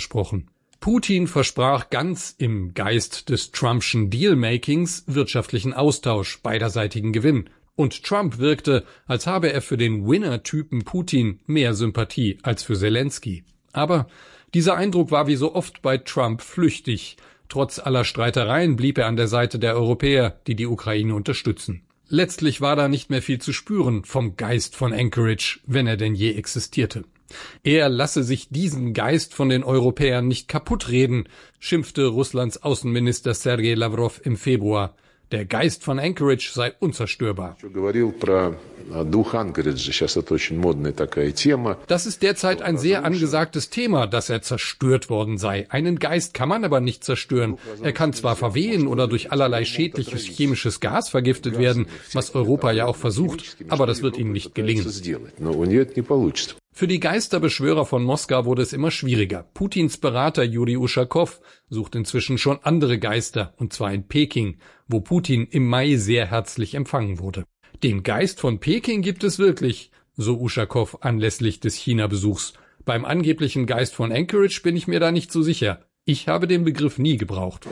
versprochen. Putin versprach ganz im Geist des Trumpschen Dealmakings wirtschaftlichen Austausch, beiderseitigen Gewinn. Und Trump wirkte, als habe er für den Winner-Typen Putin mehr Sympathie als für Zelensky. Aber dieser Eindruck war wie so oft bei Trump flüchtig. Trotz aller Streitereien blieb er an der Seite der Europäer, die die Ukraine unterstützen. Letztlich war da nicht mehr viel zu spüren vom Geist von Anchorage, wenn er denn je existierte. Er lasse sich diesen Geist von den Europäern nicht kaputtreden, schimpfte Russlands Außenminister Sergei Lavrov im Februar. Der Geist von Anchorage sei unzerstörbar. Das ist derzeit ein sehr angesagtes Thema, dass er zerstört worden sei. Einen Geist kann man aber nicht zerstören. Er kann zwar verwehen oder durch allerlei schädliches chemisches Gas vergiftet werden, was Europa ja auch versucht, aber das wird ihm nicht gelingen. Für die Geisterbeschwörer von Moskau wurde es immer schwieriger. Putins Berater Juri Uschakow sucht inzwischen schon andere Geister, und zwar in Peking, wo Putin im Mai sehr herzlich empfangen wurde. Den Geist von Peking gibt es wirklich, so Uschakow anlässlich des China-Besuchs. Beim angeblichen Geist von Anchorage bin ich mir da nicht so sicher. Ich habe den Begriff nie gebraucht.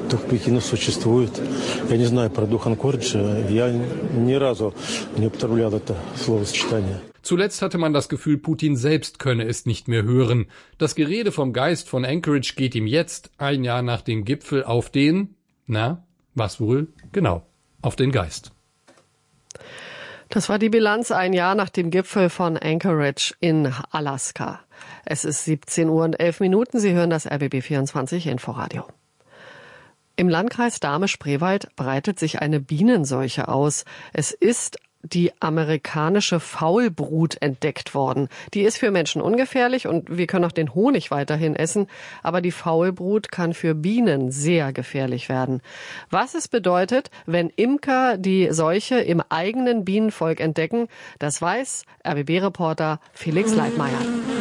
Zuletzt hatte man das Gefühl, Putin selbst könne es nicht mehr hören. Das Gerede vom Geist von Anchorage geht ihm jetzt, ein Jahr nach dem Gipfel, auf den, was wohl? Genau, auf den Geist. Das war die Bilanz ein Jahr nach dem Gipfel von Anchorage in Alaska. Es ist 17:11 Uhr. Sie hören das RBB 24 Inforadio. Im Landkreis Dahme-Spreewald breitet sich eine Bienenseuche aus. Es ist die amerikanische Faulbrut entdeckt worden. Die ist für Menschen ungefährlich und wir können auch den Honig weiterhin essen, aber die Faulbrut kann für Bienen sehr gefährlich werden. Was es bedeutet, wenn Imker die Seuche im eigenen Bienenvolk entdecken, das weiß RBB-Reporter Felix Leitmayr.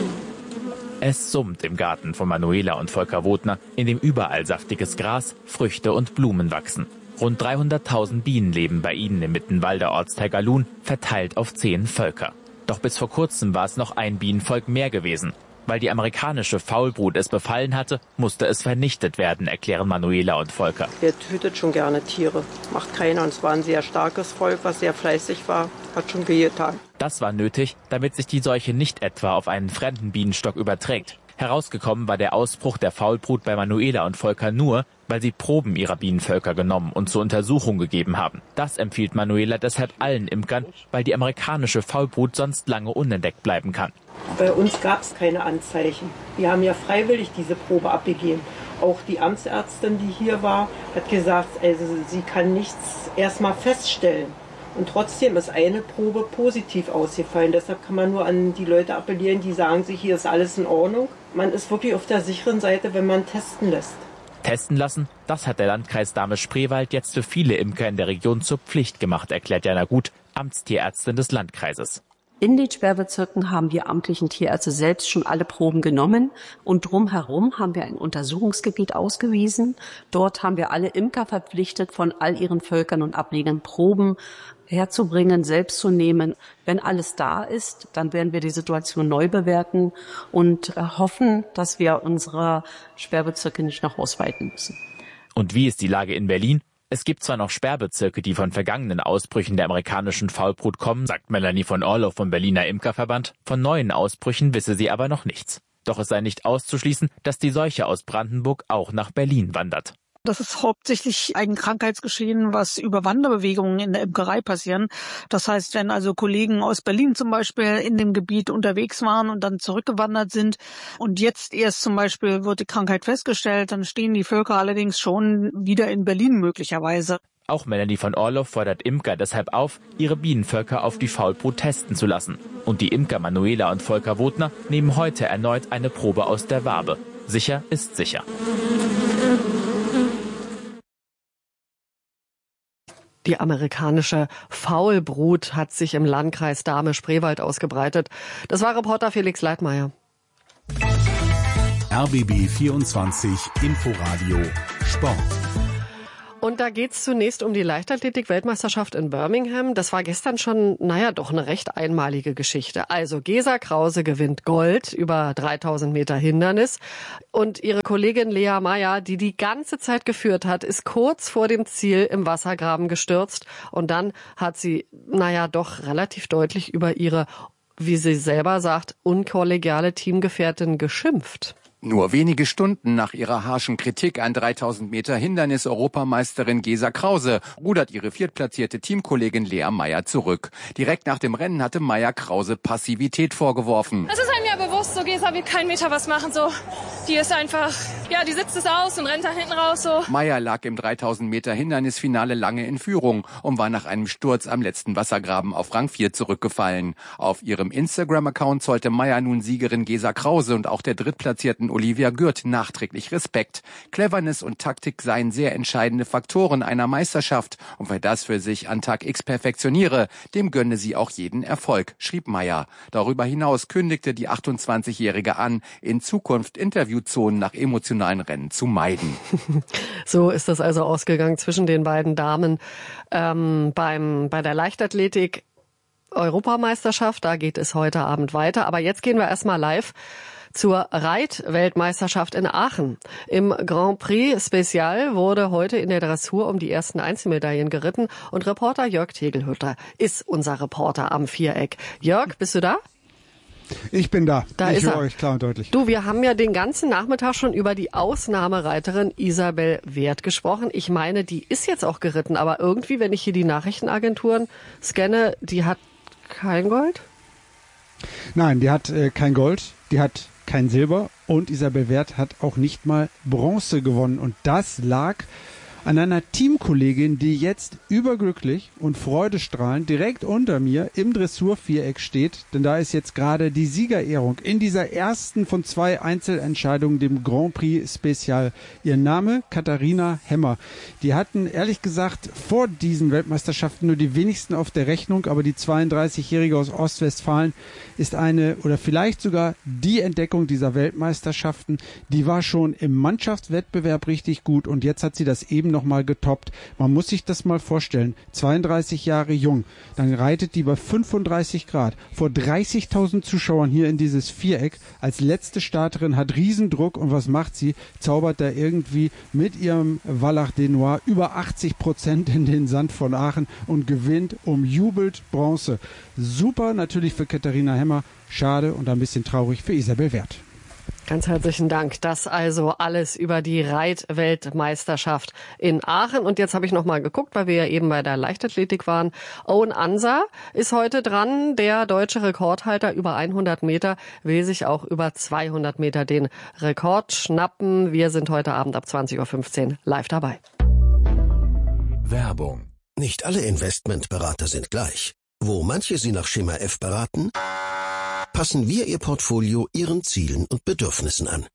Es summt im Garten von Manuela und Volker Wodner, in dem überall saftiges Gras, Früchte und Blumen wachsen. Rund 300.000 Bienen leben bei ihnen im Mittenwalder Ortsteil Galun, verteilt auf 10 Völker. Doch bis vor kurzem war es noch ein Bienenvolk mehr gewesen. Weil die amerikanische Faulbrut es befallen hatte, musste es vernichtet werden, erklären Manuela und Volker. Der tötet schon gerne Tiere, macht keiner. Und es war ein sehr starkes Volk, was sehr fleißig war, hat schon wehgetan. Das war nötig, damit sich die Seuche nicht etwa auf einen fremden Bienenstock überträgt. Herausgekommen war der Ausbruch der Faulbrut bei Manuela und Volker nur, weil sie Proben ihrer Bienenvölker genommen und zur Untersuchung gegeben haben. Das empfiehlt Manuela deshalb allen Imkern, weil die amerikanische Faulbrut sonst lange unentdeckt bleiben kann. Bei uns gab es keine Anzeichen. Wir haben ja freiwillig diese Probe abgegeben. Auch die Amtsärztin, die hier war, hat gesagt, also sie kann nichts erstmal feststellen. Und trotzdem ist eine Probe positiv ausgefallen. Deshalb kann man nur an die Leute appellieren, die sagen sich, hier ist alles in Ordnung. Man ist wirklich auf der sicheren Seite, wenn man testen lässt. Testen lassen, das hat der Landkreis Dahme-Spreewald jetzt für viele Imker in der Region zur Pflicht gemacht, erklärt Jana Gut, Amtstierärztin des Landkreises. In den Sperrbezirken haben wir amtlichen Tierärzte selbst schon alle Proben genommen und drumherum haben wir ein Untersuchungsgebiet ausgewiesen. Dort haben wir alle Imker verpflichtet, von all ihren Völkern und Ablegern Proben herzubringen, selbst zu nehmen. Wenn alles da ist, dann werden wir die Situation neu bewerten und hoffen, dass wir unsere Sperrbezirke nicht noch ausweiten müssen. Und wie ist die Lage in Berlin? Es gibt zwar noch Sperrbezirke, die von vergangenen Ausbrüchen der amerikanischen Faulbrut kommen, sagt Melanie von Orloff vom Berliner Imkerverband. Von neuen Ausbrüchen wisse sie aber noch nichts. Doch es sei nicht auszuschließen, dass die Seuche aus Brandenburg auch nach Berlin wandert. Das ist hauptsächlich ein Krankheitsgeschehen, was über Wanderbewegungen in der Imkerei passieren. Das heißt, wenn also Kollegen aus Berlin zum Beispiel in dem Gebiet unterwegs waren und dann zurückgewandert sind und jetzt erst zum Beispiel wird die Krankheit festgestellt, dann stehen die Völker allerdings schon wieder in Berlin möglicherweise. Auch Melanie von Orloff fordert Imker deshalb auf, ihre Bienenvölker auf die Faulbrut testen zu lassen. Und die Imker Manuela und Volker Wodner nehmen heute erneut eine Probe aus der Wabe. Sicher ist sicher. Die amerikanische Faulbrut hat sich im Landkreis Dahme-Spreewald ausgebreitet. Das war Reporter Felix Leitmayr. RBB 24 Inforadio Sport. Und da geht's zunächst um die Leichtathletik-Weltmeisterschaft in Birmingham. Das war gestern schon, doch eine recht einmalige Geschichte. Also Gesa Krause gewinnt Gold über 3000 Meter Hindernis. Und ihre Kollegin Lea Meyer, die ganze Zeit geführt hat, ist kurz vor dem Ziel im Wassergraben gestürzt. Und dann hat sie, doch relativ deutlich über ihre, wie sie selber sagt, unkollegiale Teamgefährtin geschimpft. Nur wenige Stunden nach ihrer harschen Kritik an 3000 Meter Hindernis-Europameisterin Gesa Krause rudert ihre viertplatzierte Teamkollegin Lea Meyer zurück. Direkt nach dem Rennen hatte Meyer Krause Passivität vorgeworfen. Es ist einem ja bewusst, so Gesa will keinen Meter was machen, so. Die ist einfach, die sitzt es aus und rennt da hinten raus, so. Meyer lag im 3000 Meter Hindernisfinale lange in Führung und war nach einem Sturz am letzten Wassergraben auf Rang 4 zurückgefallen. Auf ihrem Instagram-Account zollte Meyer nun Siegerin Gesa Krause und auch der drittplatzierten Olivia Gürt nachträglich Respekt. Cleverness und Taktik seien sehr entscheidende Faktoren einer Meisterschaft. Und wer das für sich an Tag X perfektioniere, dem gönne sie auch jeden Erfolg, schrieb Meyer. Darüber hinaus kündigte die 28-Jährige an, in Zukunft Interviewzonen nach emotionalen Rennen zu meiden. So ist das also ausgegangen zwischen den beiden Damen bei der Leichtathletik Europameisterschaft. Da geht es heute Abend weiter. Aber jetzt gehen wir erstmal live zur Reit-Weltmeisterschaft in Aachen. Im Grand Prix Special wurde heute in der Dressur um die ersten Einzelmedaillen geritten und Reporter Jörg Tegelhütter ist unser Reporter am Viereck. Jörg, bist du da? Ich bin da. Ich höre euch klar und deutlich. Du, wir haben ja den ganzen Nachmittag schon über die Ausnahmereiterin Isabel Werth gesprochen. Ich meine, die ist jetzt auch geritten, aber irgendwie, wenn ich hier die Nachrichtenagenturen scanne, die hat kein Gold? Nein, die hat kein Gold, die hat kein Silber und Isabel Werth hat auch nicht mal Bronze gewonnen. Und das lag an einer Teamkollegin, die jetzt überglücklich und freudestrahlend direkt unter mir im Dressurviereck steht. Denn da ist jetzt gerade die Siegerehrung in dieser ersten von 2 Einzelentscheidungen, dem Grand Prix Special. Ihr Name Katharina Hemmer. Die hatten ehrlich gesagt vor diesen Weltmeisterschaften nur die wenigsten auf der Rechnung, aber die 32-Jährige aus Ostwestfalen ist eine oder vielleicht sogar die Entdeckung dieser Weltmeisterschaften. Die war schon im Mannschaftswettbewerb richtig gut und jetzt hat sie das eben nochmal getoppt. Man muss sich das mal vorstellen. 32 Jahre jung. Dann reitet die bei 35 Grad vor 30.000 Zuschauern hier in dieses Viereck. Als letzte Starterin hat Riesendruck und was macht sie? Zaubert da irgendwie mit ihrem Wallach des Noirs über 80% in den Sand von Aachen und gewinnt, umjubelt Bronze. Super natürlich für Katharina Hemmer. Schade und ein bisschen traurig für Isabel Werth. Ganz herzlichen Dank. Das also alles über die Reit-Weltmeisterschaft in Aachen. Und jetzt habe ich noch mal geguckt, weil wir ja eben bei der Leichtathletik waren. Owen Ansa ist heute dran. Der deutsche Rekordhalter über 100 Meter will sich auch über 200 Meter den Rekord schnappen. Wir sind heute Abend ab 20.15 Uhr live dabei. Werbung. Nicht alle Investmentberater sind gleich. Wo manche Sie nach Schema F beraten, passen wir Ihr Portfolio Ihren Zielen und Bedürfnissen an.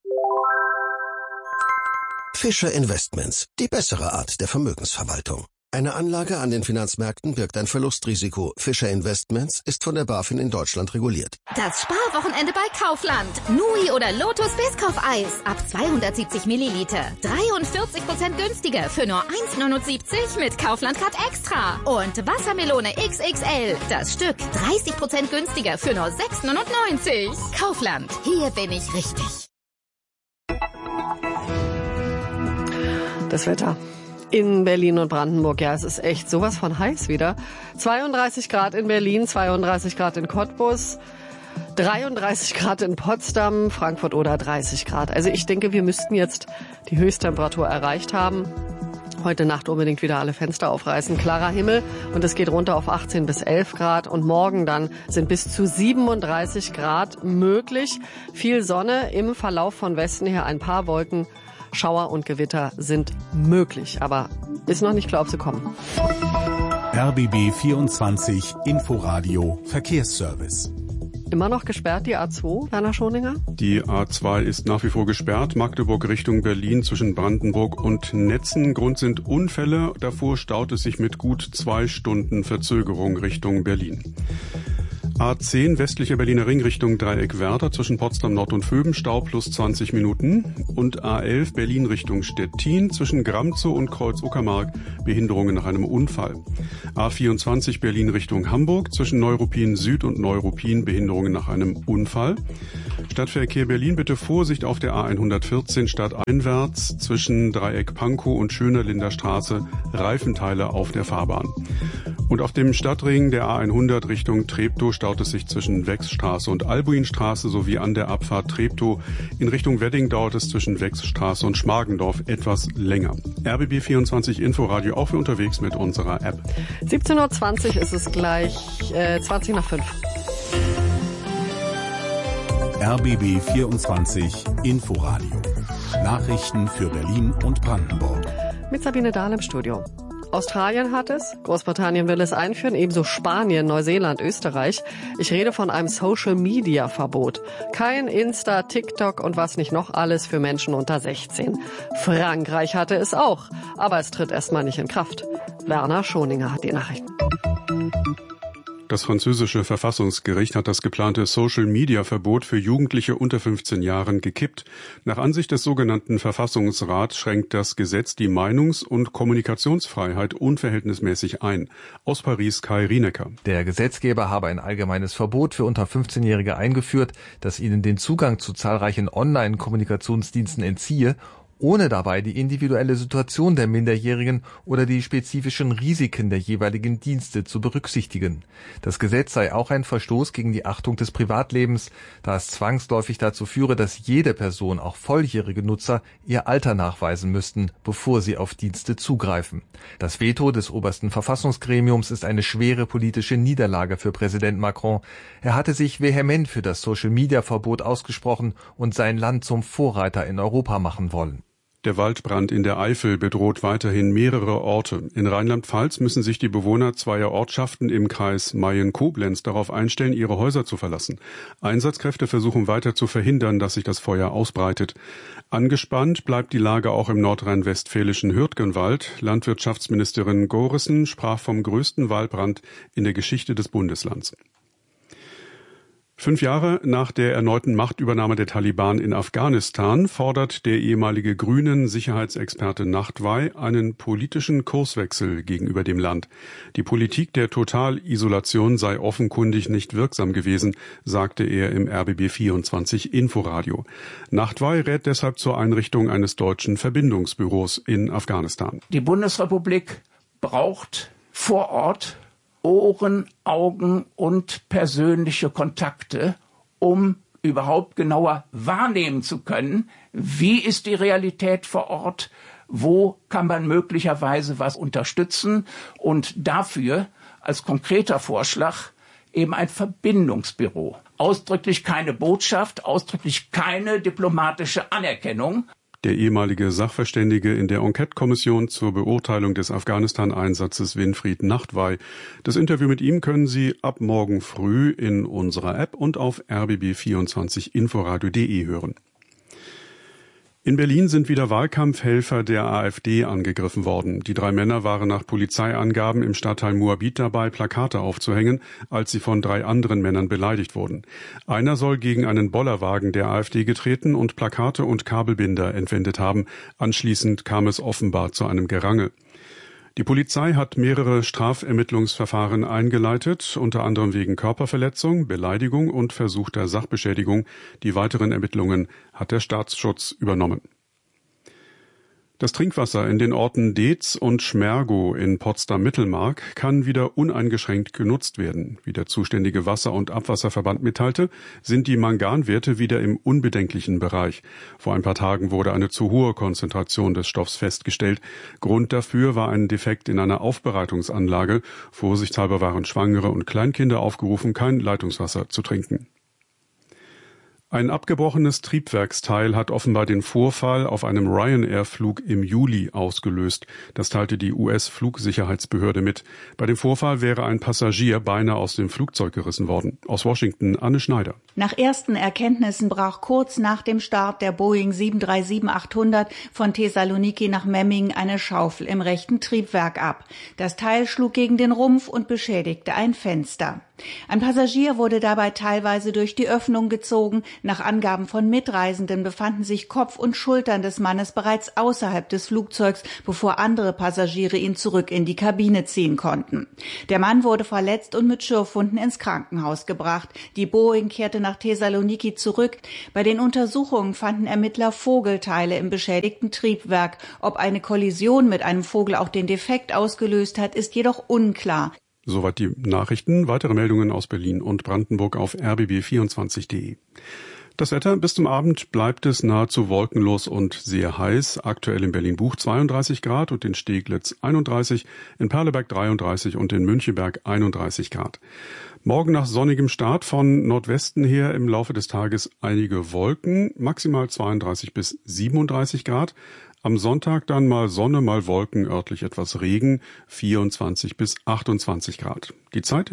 Fischer Investments, die bessere Art der Vermögensverwaltung. Eine Anlage an den Finanzmärkten birgt ein Verlustrisiko. Fischer Investments ist von der BaFin in Deutschland reguliert. Das Sparwochenende bei Kaufland. Nui oder Lotus Biscoff-Eis ab 270 Milliliter. 43% günstiger für nur 1,79 mit Kaufland Card Extra. Und Wassermelone XXL. Das Stück 30% günstiger für nur 6,99. Kaufland. Hier bin ich richtig. Das Wetter in Berlin und Brandenburg, ja, es ist echt sowas von heiß wieder. 32 Grad in Berlin, 32 Grad in Cottbus, 33 Grad in Potsdam, Frankfurt oder 30 Grad. Also ich denke, wir müssten jetzt die Höchsttemperatur erreicht haben. Heute Nacht unbedingt wieder alle Fenster aufreißen. Klarer Himmel und es geht runter auf 18 bis 11 Grad. Und morgen dann sind bis zu 37 Grad möglich. Viel Sonne, im Verlauf von Westen her ein paar Wolken. Schauer und Gewitter sind möglich, aber ist noch nicht klar, ob sie kommen. RBB 24 Inforadio Verkehrsservice. Immer noch gesperrt die A2, Werner Schoninger? Die A2 ist nach wie vor gesperrt. Magdeburg Richtung Berlin zwischen Brandenburg und Netzen. Grund sind Unfälle. Davor staut es sich mit gut 2 Stunden Verzögerung Richtung Berlin. A10 westlicher Berliner Ring Richtung Dreieck-Werder zwischen Potsdam Nord und Vöben, Stau plus 20 Minuten. Und A11 Berlin Richtung Stettin zwischen Gramzow und Kreuz-Uckermark, Behinderungen nach einem Unfall. A24 Berlin Richtung Hamburg zwischen Neuruppin Süd und Neuruppin, Behinderungen nach einem Unfall. Stadtverkehr Berlin, bitte Vorsicht auf der A114 stadteinwärts zwischen Dreieck Pankow und Schönerlinder Straße, Reifenteile auf der Fahrbahn. Und auf dem Stadtring der A100 Richtung Treptow staut es sich zwischen Wechsstraße und Albuinstraße sowie an der Abfahrt Treptow. In Richtung Wedding dauert es zwischen Wechsstraße und Schmargendorf etwas länger. RBB 24 Inforadio auch für unterwegs mit unserer App. 17.20 Uhr ist es gleich 20 nach 5. RBB 24 Inforadio. Nachrichten für Berlin und Brandenburg. Mit Sabine Dahl im Studio. Australien hat es, Großbritannien will es einführen, ebenso Spanien, Neuseeland, Österreich. Ich rede von einem Social-Media-Verbot. Kein Insta, TikTok und was nicht noch alles für Menschen unter 16. Frankreich hatte es auch, aber es tritt erstmal nicht in Kraft. Werner Schoninger hat die Nachrichten. Das französische Verfassungsgericht hat das geplante Social-Media-Verbot für Jugendliche unter 15 Jahren gekippt. Nach Ansicht des sogenannten Verfassungsrats schränkt das Gesetz die Meinungs- und Kommunikationsfreiheit unverhältnismäßig ein. Aus Paris Kai Rienecker. Der Gesetzgeber habe ein allgemeines Verbot für unter 15-Jährige eingeführt, das ihnen den Zugang zu zahlreichen Online-Kommunikationsdiensten entziehe, ohne dabei die individuelle Situation der Minderjährigen oder die spezifischen Risiken der jeweiligen Dienste zu berücksichtigen. Das Gesetz sei auch ein Verstoß gegen die Achtung des Privatlebens, da es zwangsläufig dazu führe, dass jede Person, auch volljährige Nutzer, ihr Alter nachweisen müssten, bevor sie auf Dienste zugreifen. Das Veto des obersten Verfassungsgremiums ist eine schwere politische Niederlage für Präsident Macron. Er hatte sich vehement für das Social-Media-Verbot ausgesprochen und sein Land zum Vorreiter in Europa machen wollen. Der Waldbrand in der Eifel bedroht weiterhin mehrere Orte. In Rheinland-Pfalz müssen sich die Bewohner zweier Ortschaften im Kreis Mayen-Koblenz darauf einstellen, ihre Häuser zu verlassen. Einsatzkräfte versuchen weiter zu verhindern, dass sich das Feuer ausbreitet. Angespannt bleibt die Lage auch im nordrhein-westfälischen Hürtgenwald. Landwirtschaftsministerin Gorissen sprach vom größten Waldbrand in der Geschichte des Bundeslands. 5 Jahre nach der erneuten Machtübernahme der Taliban in Afghanistan fordert der ehemalige grünen Sicherheitsexperte Nachtwey einen politischen Kurswechsel gegenüber dem Land. Die Politik der Totalisolation sei offenkundig nicht wirksam gewesen, sagte er im RBB 24 Inforadio. Nachtwey rät deshalb zur Einrichtung eines deutschen Verbindungsbüros in Afghanistan. Die Bundesrepublik braucht vor Ort Ohren, Augen und persönliche Kontakte, um überhaupt genauer wahrnehmen zu können, wie ist die Realität vor Ort, wo kann man möglicherweise was unterstützen und dafür als konkreter Vorschlag eben ein Verbindungsbüro. Ausdrücklich keine Botschaft, ausdrücklich keine diplomatische Anerkennung. Der ehemalige Sachverständige in der Enquete-Kommission zur Beurteilung des Afghanistan-Einsatzes Winfried Nachtwey. Das Interview mit ihm können Sie ab morgen früh in unserer App und auf rbb24inforadio.de hören. In Berlin sind wieder Wahlkampfhelfer der AfD angegriffen worden. Die 3 Männer waren nach Polizeiangaben im Stadtteil Moabit dabei, Plakate aufzuhängen, als sie von 3 anderen Männern beleidigt wurden. Einer soll gegen einen Bollerwagen der AfD getreten und Plakate und Kabelbinder entwendet haben. Anschließend kam es offenbar zu einem Gerangel. Die Polizei hat mehrere Strafermittlungsverfahren eingeleitet, unter anderem wegen Körperverletzung, Beleidigung und versuchter Sachbeschädigung. Die weiteren Ermittlungen hat der Staatsschutz übernommen. Das Trinkwasser in den Orten Deetz und Schmergow in Potsdam-Mittelmark kann wieder uneingeschränkt genutzt werden. Wie der zuständige Wasser- und Abwasserverband mitteilte, sind die Manganwerte wieder im unbedenklichen Bereich. Vor ein paar Tagen wurde eine zu hohe Konzentration des Stoffs festgestellt. Grund dafür war ein Defekt in einer Aufbereitungsanlage. Vorsichtshalber waren Schwangere und Kleinkinder aufgerufen, kein Leitungswasser zu trinken. Ein abgebrochenes Triebwerksteil hat offenbar den Vorfall auf einem Ryanair-Flug im Juli ausgelöst. Das teilte die US-Flugsicherheitsbehörde mit. Bei dem Vorfall wäre ein Passagier beinahe aus dem Flugzeug gerissen worden. Aus Washington Anne Schneider. Nach ersten Erkenntnissen brach kurz nach dem Start der Boeing 737-800 von Thessaloniki nach Memmingen eine Schaufel im rechten Triebwerk ab. Das Teil schlug gegen den Rumpf und beschädigte ein Fenster. Ein Passagier wurde dabei teilweise durch die Öffnung gezogen. Nach Angaben von Mitreisenden befanden sich Kopf und Schultern des Mannes bereits außerhalb des Flugzeugs, bevor andere Passagiere ihn zurück in die Kabine ziehen konnten. Der Mann wurde verletzt und mit Schürfwunden ins Krankenhaus gebracht. Die Boeing kehrte nach Thessaloniki zurück. Bei den Untersuchungen fanden Ermittler Vogelteile im beschädigten Triebwerk. Ob eine Kollision mit einem Vogel auch den Defekt ausgelöst hat, ist jedoch unklar. Soweit die Nachrichten. Weitere Meldungen aus Berlin und Brandenburg auf rbb24.de. Das Wetter: Bis zum Abend bleibt es nahezu wolkenlos und sehr heiß. Aktuell in Berlin-Buch 32 Grad und in Steglitz 31, in Perleberg 33 und in Müncheberg 31 Grad. Morgen nach sonnigem Start von Nordwesten her im Laufe des Tages einige Wolken, maximal 32 bis 37 Grad. Am Sonntag dann mal Sonne, mal Wolken, örtlich etwas Regen, 24 bis 28 Grad. Die Zeit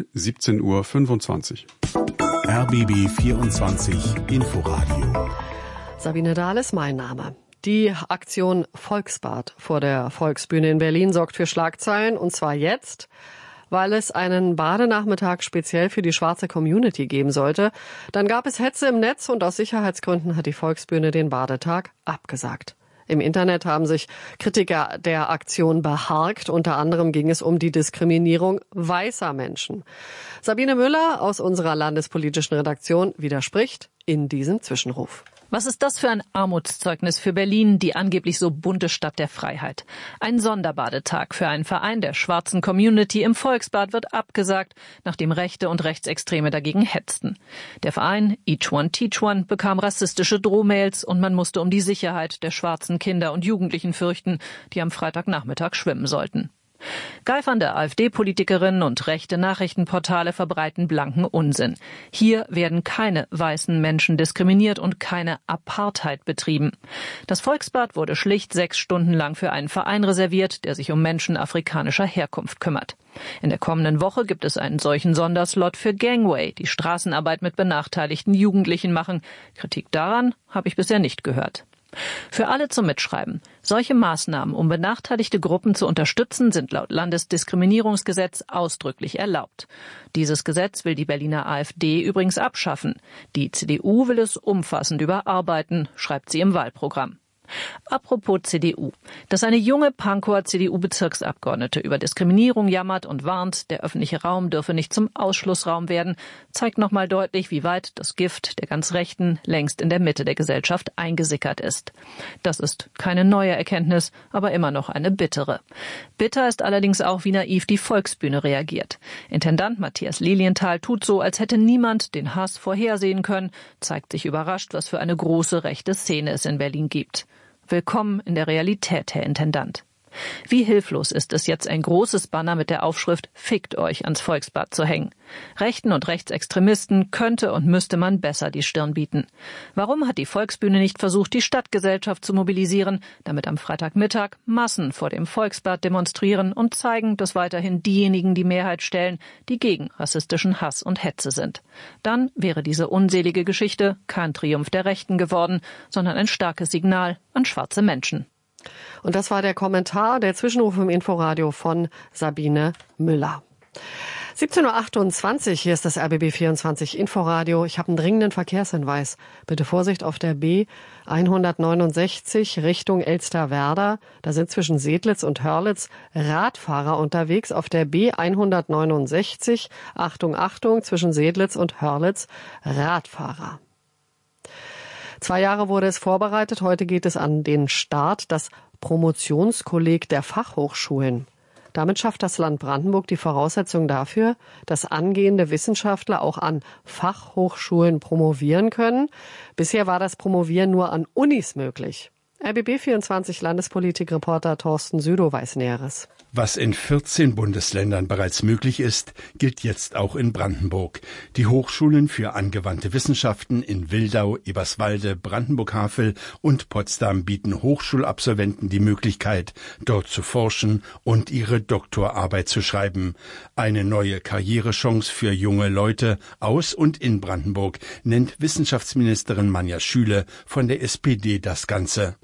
17:25 Uhr. RBB 24 Inforadio. Sabine Dahl ist mein Name. Die Aktion Volksbad vor der Volksbühne in Berlin sorgt für Schlagzeilen, und zwar jetzt, weil es einen Badenachmittag speziell für die schwarze Community geben sollte. Dann gab es Hetze im Netz und aus Sicherheitsgründen hat die Volksbühne den Badetag abgesagt. Im Internet haben sich Kritiker der Aktion beharkt. Unter anderem ging es um die Diskriminierung weißer Menschen. Sabine Müller aus unserer landespolitischen Redaktion widerspricht in diesem Zwischenruf. Was ist das für ein Armutszeugnis für Berlin, die angeblich so bunte Stadt der Freiheit? Ein Sonderbadetag für einen Verein der schwarzen Community im Volksbad wird abgesagt, nachdem Rechte und Rechtsextreme dagegen hetzten. Der Verein Each One Teach One bekam rassistische Drohmails und man musste um die Sicherheit der schwarzen Kinder und Jugendlichen fürchten, die am Freitagnachmittag schwimmen sollten. Geifernde AfD-Politikerinnen und rechte Nachrichtenportale verbreiten blanken Unsinn. Hier werden keine weißen Menschen diskriminiert und keine Apartheid betrieben. Das Volksbad wurde schlicht 6 Stunden lang für einen Verein reserviert, der sich um Menschen afrikanischer Herkunft kümmert. In der kommenden Woche gibt es einen solchen Sonderslot für Gangway, die Straßenarbeit mit benachteiligten Jugendlichen machen. Kritik daran habe ich bisher nicht gehört. Für alle zum Mitschreiben. Solche Maßnahmen, um benachteiligte Gruppen zu unterstützen, sind laut Landesdiskriminierungsgesetz ausdrücklich erlaubt. Dieses Gesetz will die Berliner AfD übrigens abschaffen. Die CDU will es umfassend überarbeiten, schreibt sie im Wahlprogramm. Apropos CDU. Dass eine junge Pankower CDU-Bezirksabgeordnete über Diskriminierung jammert und warnt, der öffentliche Raum dürfe nicht zum Ausschlussraum werden, zeigt nochmal deutlich, wie weit das Gift der ganz Rechten längst in der Mitte der Gesellschaft eingesickert ist. Das ist keine neue Erkenntnis, aber immer noch eine bittere. Bitter ist allerdings auch, wie naiv die Volksbühne reagiert. Intendant Matthias Lilienthal tut so, als hätte niemand den Hass vorhersehen können, zeigt sich überrascht, was für eine große rechte Szene es in Berlin gibt. Willkommen in der Realität, Herr Intendant. Wie hilflos ist es jetzt, ein großes Banner mit der Aufschrift »Fickt euch« ans Volksbad zu hängen. Rechten und Rechtsextremisten könnte und müsste man besser die Stirn bieten. Warum hat die Volksbühne nicht versucht, die Stadtgesellschaft zu mobilisieren, damit am Freitagmittag Massen vor dem Volksbad demonstrieren und zeigen, dass weiterhin diejenigen die Mehrheit stellen, die gegen rassistischen Hass und Hetze sind? Dann wäre diese unselige Geschichte kein Triumph der Rechten geworden, sondern ein starkes Signal an schwarze Menschen. Und das war der Kommentar, der Zwischenruf im Inforadio von Sabine Müller. 17:28 Uhr, hier ist das RBB 24 Inforadio. Ich habe einen dringenden Verkehrshinweis. Bitte Vorsicht auf der B 169 Richtung Elsterwerda. Da sind zwischen Sedlitz und Hörlitz Radfahrer unterwegs. Auf der B 169, Achtung, Achtung, zwischen Sedlitz und Hörlitz Radfahrer. 2 Jahre wurde es vorbereitet. Heute geht es an den Start, das Promotionskolleg der Fachhochschulen. Damit schafft das Land Brandenburg die Voraussetzung dafür, dass angehende Wissenschaftler auch an Fachhochschulen promovieren können. Bisher war das Promovieren nur an Unis möglich. RBB 24 Landespolitikreporter Thorsten Südow weiß Näheres. Was in 14 Bundesländern bereits möglich ist, gilt jetzt auch in Brandenburg. Die Hochschulen für angewandte Wissenschaften in Wildau, Eberswalde, Brandenburg-Havel und Potsdam bieten Hochschulabsolventen die Möglichkeit, dort zu forschen und ihre Doktorarbeit zu schreiben. Eine neue Karrierechance für junge Leute aus und in Brandenburg nennt Wissenschaftsministerin Manja Schüle von der SPD das Ganze.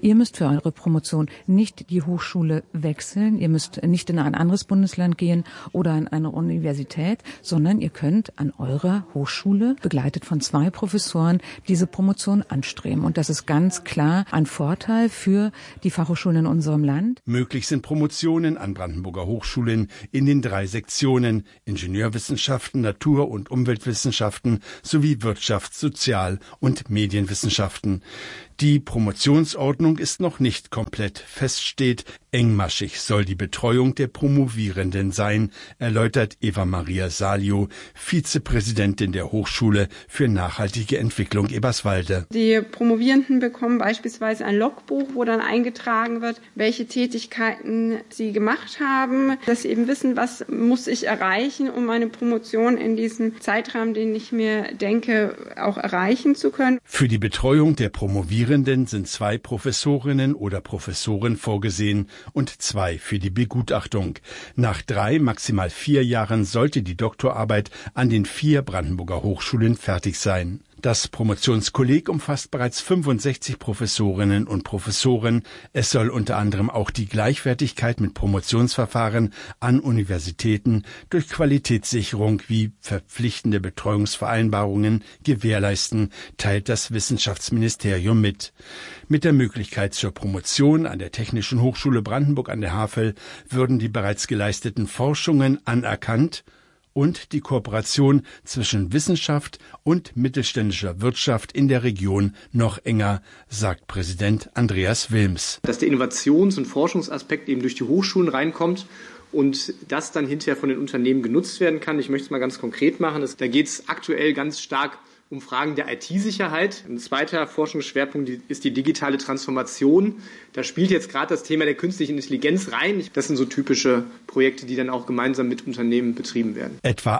ihr müsst für eure Promotion nicht die Hochschule wechseln, ihr müsst nicht in ein anderes Bundesland gehen oder in eine Universität, sondern ihr könnt an eurer Hochschule, begleitet von 2 Professoren, diese Promotion anstreben. Und das ist ganz klar ein Vorteil für die Fachhochschulen in unserem Land. Möglich sind Promotionen an Brandenburger Hochschulen in den 3 Sektionen: Ingenieurwissenschaften, Natur- und Umweltwissenschaften sowie Wirtschafts-, Sozial- und Medienwissenschaften. Die Promotionsordnung ist noch nicht komplett. Fest steht, engmaschig soll die Betreuung der Promovierenden sein, erläutert Eva-Maria Salio, Vizepräsidentin der Hochschule für nachhaltige Entwicklung Eberswalde. Die Promovierenden bekommen beispielsweise ein Logbuch, wo dann eingetragen wird, welche Tätigkeiten sie gemacht haben, dass sie eben wissen, was muss ich erreichen, um meine Promotion in diesem Zeitrahmen, den ich mir denke, auch erreichen zu können. Für die Betreuung der Promovierenden sind 2 Professorinnen oder Professoren vorgesehen und 2 für die Begutachtung. Nach 3, maximal 4 Jahren sollte die Doktorarbeit an den 4 Brandenburger Hochschulen fertig sein. Das Promotionskolleg umfasst bereits 65 Professorinnen und Professoren. Es soll unter anderem auch die Gleichwertigkeit mit Promotionsverfahren an Universitäten durch Qualitätssicherung wie verpflichtende Betreuungsvereinbarungen gewährleisten, teilt das Wissenschaftsministerium mit. Mit der Möglichkeit zur Promotion an der Technischen Hochschule Brandenburg an der Havel würden die bereits geleisteten Forschungen anerkannt und die Kooperation zwischen Wissenschaft und mittelständischer Wirtschaft in der Region noch enger, sagt Präsident Andreas Wilms. Dass der Innovations- und Forschungsaspekt eben durch die Hochschulen reinkommt und das dann hinterher von den Unternehmen genutzt werden kann. Ich möchte es mal ganz konkret machen. Da geht es aktuell ganz stark um Fragen der IT-Sicherheit. Ein zweiter Forschungsschwerpunkt ist die digitale Transformation. Da spielt jetzt gerade das Thema der künstlichen Intelligenz rein. Das sind so typische Projekte, die dann auch gemeinsam mit Unternehmen betrieben werden. Etwa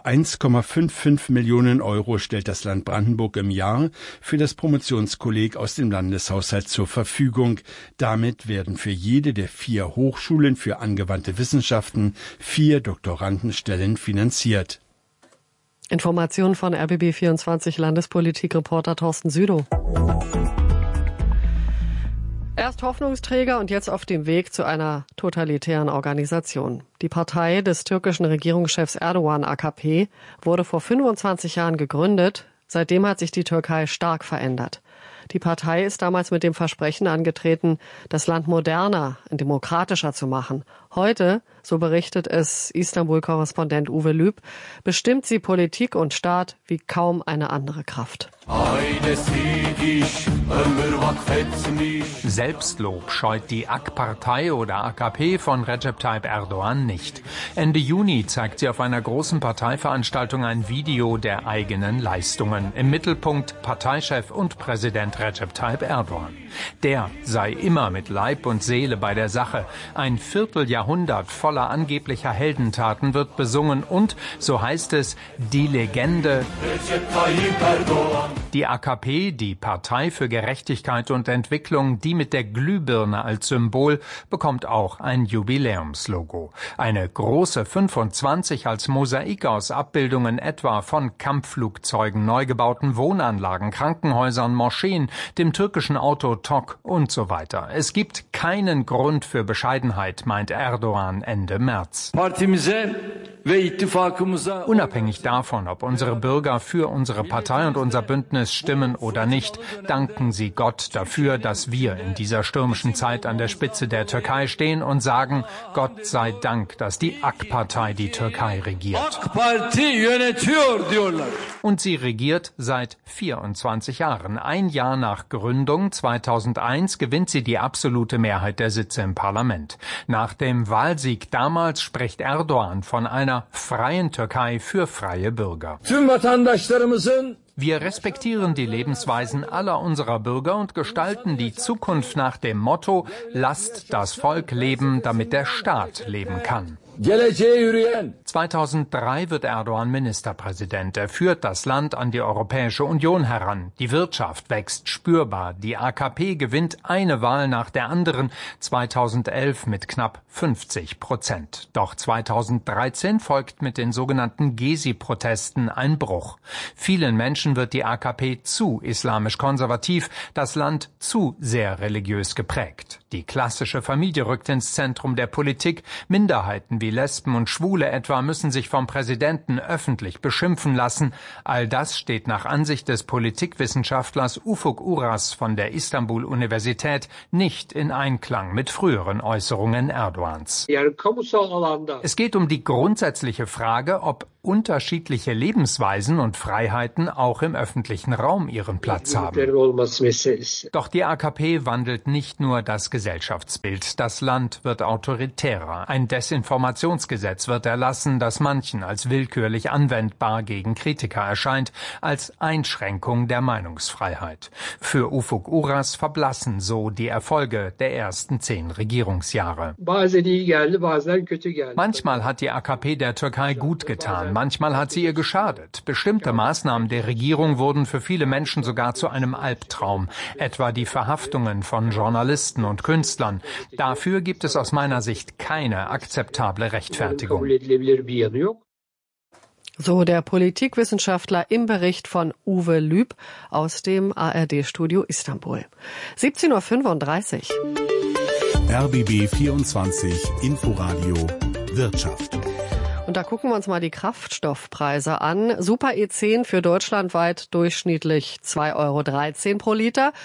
1,55 Millionen Euro stellt das Land Brandenburg im Jahr für das Promotionskolleg aus dem Landeshaushalt zur Verfügung. Damit werden für jede der 4 Hochschulen für angewandte Wissenschaften 4 Doktorandenstellen finanziert. Informationen von RBB24 Landespolitik-Reporter Thorsten Südow. Erst Hoffnungsträger und jetzt auf dem Weg zu einer totalitären Organisation. Die Partei des türkischen Regierungschefs Erdogan, AKP, wurde vor 25 Jahren gegründet. Seitdem hat sich die Türkei stark verändert. Die Partei ist damals mit dem Versprechen angetreten, das Land moderner und demokratischer zu machen. Heute, so berichtet es Istanbul-Korrespondent Uwe Lüb, bestimmt sie Politik und Staat wie kaum eine andere Kraft. Selbstlob scheut die AK-Partei oder AKP von Recep Tayyip Erdogan nicht. Ende Juni zeigt sie auf einer großen Parteiveranstaltung ein Video der eigenen Leistungen. Im Mittelpunkt Parteichef und Präsident Recep Tayyip Erdogan. Der sei immer mit Leib und Seele bei der Sache. Ein Vierteljahrhundert voller angeblicher Heldentaten wird besungen und, so heißt es, die Legende Recep Tayyip Erdogan. Die AKP, die Partei für Gerechtigkeit und Entwicklung, die mit der Glühbirne als Symbol, bekommt auch ein Jubiläumslogo. Eine große 25 als Mosaik aus Abbildungen etwa von Kampfflugzeugen, neu gebauten Wohnanlagen, Krankenhäusern, Moscheen, dem türkischen Auto TOG und so weiter. Es gibt keinen Grund für Bescheidenheit, meint Erdogan Ende März. Unabhängig davon, ob unsere Bürger für unsere Partei und unser Bündnis stimmen oder nicht, danken sie Gott dafür, dass wir in dieser stürmischen Zeit an der Spitze der Türkei stehen und sagen, Gott sei Dank, dass die AK-Partei die Türkei regiert. Und sie regiert seit 24 Jahren. Ein Jahr nach Gründung, 2001, gewinnt sie die absolute Mehrheit der Sitze im Parlament. Nach dem Wahlsieg damals spricht Erdogan von einer freien Türkei für freie Bürger. Wir respektieren die Lebensweisen aller unserer Bürger und gestalten die Zukunft nach dem Motto, lasst das Volk leben, damit der Staat leben kann. 2003 wird Erdogan Ministerpräsident. Er führt das Land an die Europäische Union heran. Die Wirtschaft wächst spürbar. Die AKP gewinnt eine Wahl nach der anderen. 2011 mit knapp 50%. Doch 2013 folgt mit den sogenannten Gezi-Protesten ein Bruch. Vielen Menschen wird die AKP zu islamisch konservativ, das Land zu sehr religiös geprägt. Die klassische Familie rückt ins Zentrum der Politik. Minderheiten wie Lesben und Schwule etwa müssen sich vom Präsidenten öffentlich beschimpfen lassen. All das steht nach Ansicht des Politikwissenschaftlers Ufuk Uras von der Istanbul-Universität nicht in Einklang mit früheren Äußerungen Erdogans. Es geht um die grundsätzliche Frage, ob unterschiedliche Lebensweisen und Freiheiten auch im öffentlichen Raum ihren Platz haben. Doch die AKP wandelt nicht nur das Gesellschaftsbild. Das Land wird autoritärer. Ein Desinformationsgesetz wird erlassen, das manchen als willkürlich anwendbar gegen Kritiker erscheint, als Einschränkung der Meinungsfreiheit. Für Ufuk Uras verblassen so die Erfolge der ersten 10 Regierungsjahre. Manchmal hat die AKP der Türkei gut getan. Manchmal hat sie ihr geschadet. Bestimmte Maßnahmen der Regierung wurden für viele Menschen sogar zu einem Albtraum. Etwa die Verhaftungen von Journalisten und Künstlern. Dafür gibt es aus meiner Sicht keine akzeptable Rechtfertigung. So der Politikwissenschaftler im Bericht von Uwe Lüb aus dem ARD-Studio Istanbul. 17:35 Uhr. RBB 24 Inforadio Wirtschaft. Und da gucken wir uns mal die Kraftstoffpreise an. Super E10 für deutschlandweit durchschnittlich 2,13 € pro Liter,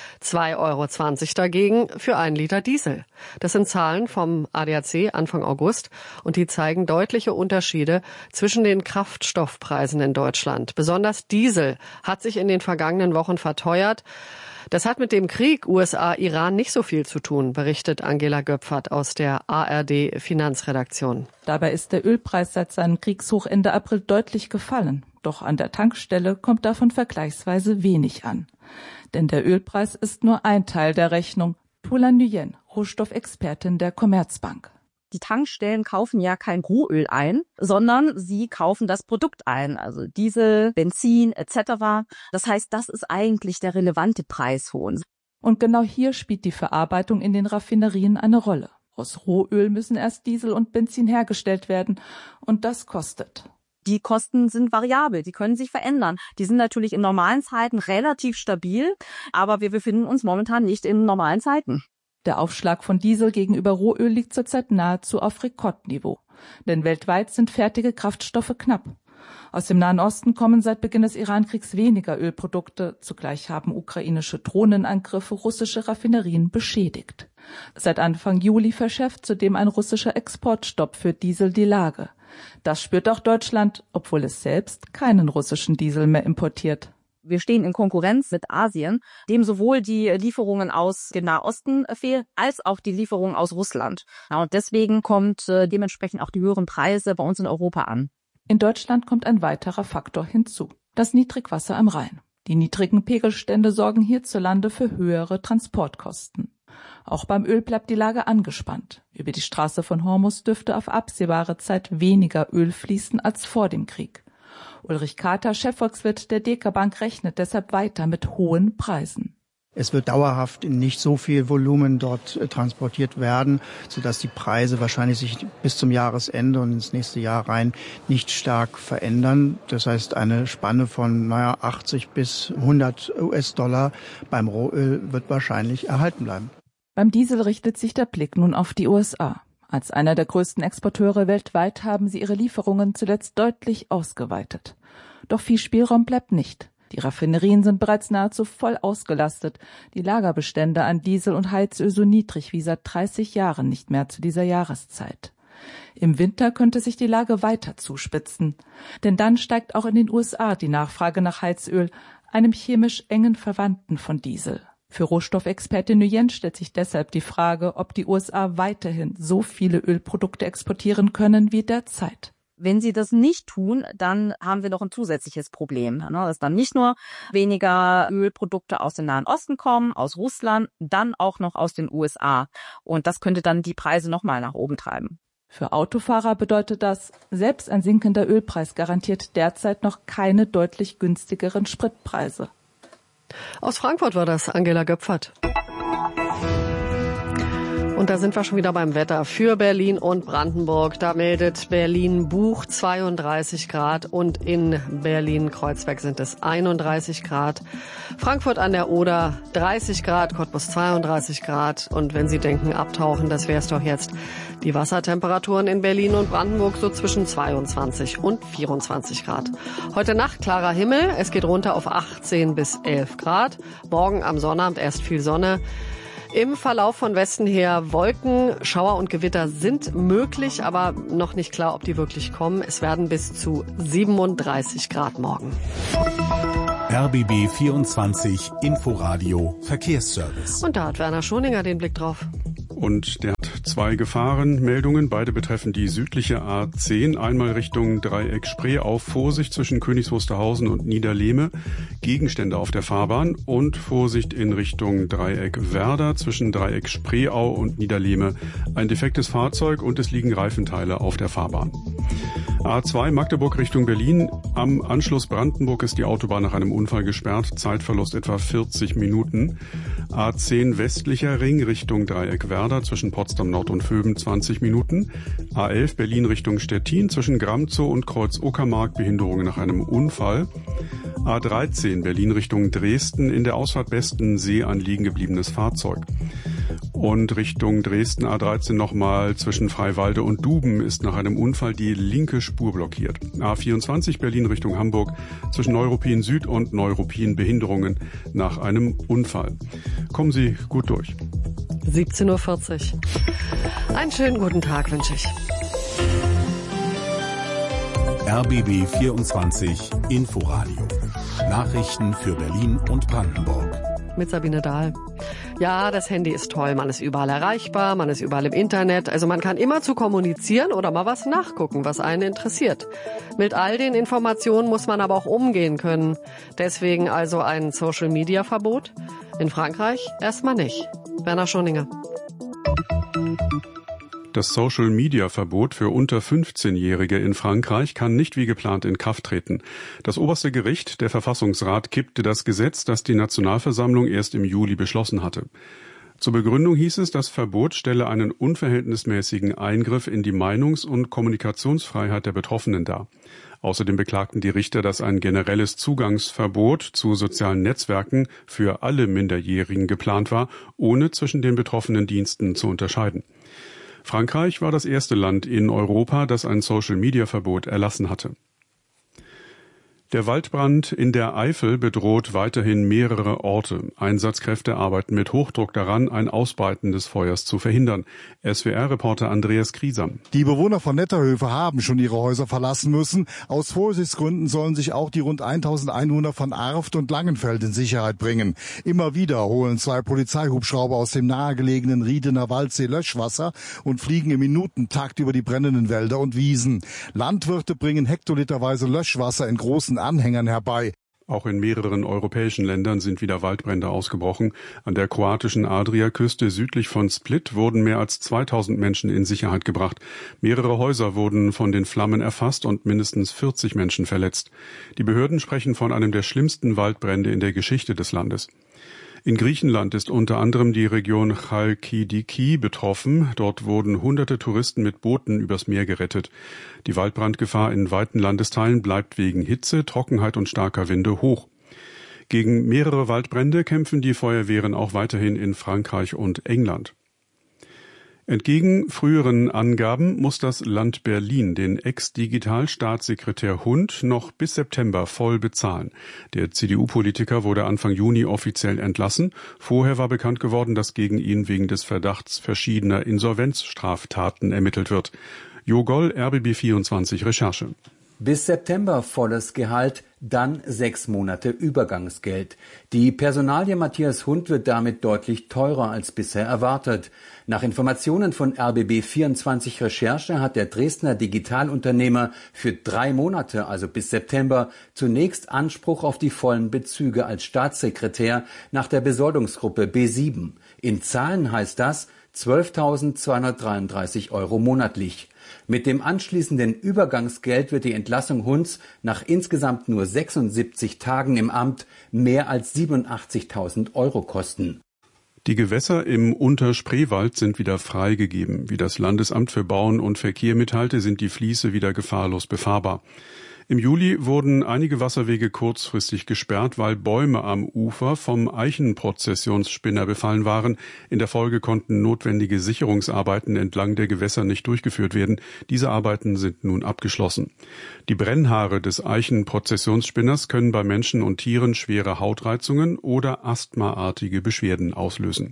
2,20 € dagegen für 1 Liter Diesel. Das sind Zahlen vom ADAC Anfang August und die zeigen deutliche Unterschiede zwischen den Kraftstoffpreisen in Deutschland. Besonders Diesel hat sich in den vergangenen Wochen verteuert. Das hat mit dem Krieg USA-Iran nicht so viel zu tun, berichtet Angela Göpfert aus der ARD-Finanzredaktion. Dabei ist der Ölpreis seit seinem Kriegshoch Ende April deutlich gefallen. Doch an der Tankstelle kommt davon vergleichsweise wenig an. Denn der Ölpreis ist nur ein Teil der Rechnung. Tula Nguyen, Rohstoffexpertin der Commerzbank. Die Tankstellen kaufen ja kein Rohöl ein, sondern sie kaufen das Produkt ein, also Diesel, Benzin etc. Das heißt, das ist eigentlich der relevante Preis für uns. Und genau hier spielt die Verarbeitung in den Raffinerien eine Rolle. Aus Rohöl müssen erst Diesel und Benzin hergestellt werden und das kostet. Die Kosten sind variabel, die können sich verändern. Die sind natürlich in normalen Zeiten relativ stabil, aber wir befinden uns momentan nicht in normalen Zeiten. Der Aufschlag von Diesel gegenüber Rohöl liegt zurzeit nahezu auf Rekordniveau. Denn weltweit sind fertige Kraftstoffe knapp. Aus dem Nahen Osten kommen seit Beginn des Irankriegs weniger Ölprodukte. Zugleich haben ukrainische Drohnenangriffe russische Raffinerien beschädigt. Seit Anfang Juli verschärft zudem ein russischer Exportstopp für Diesel die Lage. Das spürt auch Deutschland, obwohl es selbst keinen russischen Diesel mehr importiert. Wir stehen in Konkurrenz mit Asien, dem sowohl die Lieferungen aus dem Nahosten fehlen, als auch die Lieferungen aus Russland. Ja, und deswegen kommt dementsprechend auch die höheren Preise bei uns in Europa an. In Deutschland kommt ein weiterer Faktor hinzu: das Niedrigwasser am Rhein. Die niedrigen Pegelstände sorgen hierzulande für höhere Transportkosten. Auch beim Öl bleibt die Lage angespannt. Über die Straße von Hormuz dürfte auf absehbare Zeit weniger Öl fließen als vor dem Krieg. Ulrich Kater, Chefvolkswirt der DK Bank, rechnet deshalb weiter mit hohen Preisen. Es wird dauerhaft in nicht so viel Volumen dort transportiert werden, sodass die Preise wahrscheinlich sich bis zum Jahresende und ins nächste Jahr rein nicht stark verändern. Das heißt, eine Spanne von 80 bis 100 US-Dollar beim Rohöl wird wahrscheinlich erhalten bleiben. Beim Diesel richtet sich der Blick nun auf die USA. Als einer der größten Exporteure weltweit haben sie ihre Lieferungen zuletzt deutlich ausgeweitet. Doch viel Spielraum bleibt nicht. Die Raffinerien sind bereits nahezu voll ausgelastet, die Lagerbestände an Diesel und Heizöl so niedrig wie seit 30 Jahren nicht mehr zu dieser Jahreszeit. Im Winter könnte sich die Lage weiter zuspitzen, denn dann steigt auch in den USA die Nachfrage nach Heizöl, einem chemisch engen Verwandten von Diesel. Für Rohstoffexpertin Nguyen stellt sich deshalb die Frage, ob die USA weiterhin so viele Ölprodukte exportieren können wie derzeit. Wenn sie das nicht tun, dann haben wir noch ein zusätzliches Problem, dass dann nicht nur weniger Ölprodukte aus dem Nahen Osten kommen, aus Russland, dann auch noch aus den USA. Und das könnte dann die Preise nochmal nach oben treiben. Für Autofahrer bedeutet das, selbst ein sinkender Ölpreis garantiert derzeit noch keine deutlich günstigeren Spritpreise. Aus Frankfurt war das Angela Göpfert. Und da sind wir schon wieder beim Wetter für Berlin und Brandenburg. Da meldet Berlin-Buch 32 Grad und in Berlin-Kreuzberg sind es 31 Grad. Frankfurt an der Oder 30 Grad, Cottbus 32 Grad. Und wenn Sie denken, abtauchen, das wär's doch jetzt. Die Wassertemperaturen in Berlin und Brandenburg so zwischen 22 und 24 Grad. Heute Nacht klarer Himmel, es geht runter auf 18 bis 11 Grad. Morgen am Sonnabend erst viel Sonne. Im Verlauf von Westen her Wolken, Schauer und Gewitter sind möglich, aber noch nicht klar, ob die wirklich kommen. Es werden bis zu 37 Grad morgen. RBB 24 Inforadio Verkehrsservice. Und da hat Werner Schoninger den Blick drauf. Und der hat 2 Gefahrenmeldungen. Beide betreffen die südliche A10. Einmal Richtung Dreieck Spreeau. Vorsicht zwischen Königs Wusterhausen und Niederlehme. Gegenstände auf der Fahrbahn. Und Vorsicht in Richtung Dreieck Werder zwischen Dreieck Spreeau und Niederlehme. Ein defektes Fahrzeug und es liegen Reifenteile auf der Fahrbahn. A2 Magdeburg Richtung Berlin. Am Anschluss Brandenburg ist die Autobahn nach einem Unfall gesperrt. Zeitverlust etwa 40 Minuten. A10 westlicher Ring Richtung Dreieck Werder zwischen Potsdam Nord und Vöben 20 Minuten. A11 Berlin Richtung Stettin zwischen Gramzow und Kreuz Uckermark Behinderungen nach einem Unfall. A13 Berlin Richtung Dresden in der Ausfahrt Bestensee ein liegen gebliebenes Fahrzeug. Und Richtung Dresden A13 nochmal zwischen Freiwalde und Duben ist nach einem Unfall die linke Spur blockiert. A24 Berlin Richtung Hamburg zwischen Neuruppin Süd und Neuruppin Behinderungen nach einem Unfall. Kommen Sie gut durch. 17:40 Uhr. Einen schönen guten Tag wünsche ich. RBB 24 Inforadio. Nachrichten für Berlin und Brandenburg. Mit Sabine Dahl. Ja, das Handy ist toll. Man ist überall erreichbar, man ist überall im Internet. Also man kann immer zu kommunizieren oder mal was nachgucken, was einen interessiert. Mit all den Informationen muss man aber auch umgehen können. Deswegen also ein Social-Media-Verbot. In Frankreich erstmal nicht. Werner Schoninger. Das Social-Media-Verbot für unter 15-Jährige in Frankreich kann nicht wie geplant in Kraft treten. Das oberste Gericht, der Verfassungsrat, kippte das Gesetz, das die Nationalversammlung erst im Juli beschlossen hatte. Zur Begründung hieß es, das Verbot stelle einen unverhältnismäßigen Eingriff in die Meinungs- und Kommunikationsfreiheit der Betroffenen dar. Außerdem beklagten die Richter, dass ein generelles Zugangsverbot zu sozialen Netzwerken für alle Minderjährigen geplant war, ohne zwischen den betroffenen Diensten zu unterscheiden. Frankreich war das erste Land in Europa, das ein Social-Media-Verbot erlassen hatte. Der Waldbrand in der Eifel bedroht weiterhin mehrere Orte. Einsatzkräfte arbeiten mit Hochdruck daran, ein Ausbreiten des Feuers zu verhindern. SWR-Reporter Andreas Kriesam. Die Bewohner von Netterhöfe haben schon ihre Häuser verlassen müssen. Aus Vorsichtsgründen sollen sich auch die rund 1000 Einwohner von Arft und Langenfeld in Sicherheit bringen. Immer wieder holen 2 Polizeihubschrauber aus dem nahegelegenen Riedener Waldsee Löschwasser und fliegen im Minutentakt über die brennenden Wälder und Wiesen. Landwirte bringen hektoliterweise Löschwasser in großen Anhängern herbei. Auch in mehreren europäischen Ländern sind wieder Waldbrände ausgebrochen. An der kroatischen Adriaküste südlich von Split wurden mehr als 2000 Menschen in Sicherheit gebracht. Mehrere Häuser wurden von den Flammen erfasst und mindestens 40 Menschen verletzt. Die Behörden sprechen von einem der schlimmsten Waldbrände in der Geschichte des Landes. In Griechenland ist unter anderem die Region Chalkidiki betroffen. Dort wurden hunderte Touristen mit Booten übers Meer gerettet. Die Waldbrandgefahr in weiten Landesteilen bleibt wegen Hitze, Trockenheit und starker Winde hoch. Gegen mehrere Waldbrände kämpfen die Feuerwehren auch weiterhin in Frankreich und England. Entgegen früheren Angaben muss das Land Berlin den Ex-Digitalstaatssekretär Hund noch bis September voll bezahlen. Der CDU-Politiker wurde Anfang Juni offiziell entlassen. Vorher war bekannt geworden, dass gegen ihn wegen des Verdachts verschiedener Insolvenzstraftaten ermittelt wird. Jo Goll, RBB 24 Recherche. Bis September volles Gehalt, dann 6 Monate Übergangsgeld. Die Personalie Matthias Hund wird damit deutlich teurer als bisher erwartet. Nach Informationen von RBB 24 Recherche hat der Dresdner Digitalunternehmer für 3 Monate, also bis September, zunächst Anspruch auf die vollen Bezüge als Staatssekretär nach der Besoldungsgruppe B7. In Zahlen heißt das 12.233 € monatlich. Mit dem anschließenden Übergangsgeld wird die Entlassung Hunds nach insgesamt nur 76 Tagen im Amt mehr als 87.000 € kosten. Die Gewässer im Unterspreewald sind wieder freigegeben. Wie das Landesamt für Bauen und Verkehr mitteilte, sind die Fließe wieder gefahrlos befahrbar. Im Juli wurden einige Wasserwege kurzfristig gesperrt, weil Bäume am Ufer vom Eichenprozessionsspinner befallen waren. In der Folge konnten notwendige Sicherungsarbeiten entlang der Gewässer nicht durchgeführt werden. Diese Arbeiten sind nun abgeschlossen. Die Brennhaare des Eichenprozessionsspinners können bei Menschen und Tieren schwere Hautreizungen oder asthmaartige Beschwerden auslösen.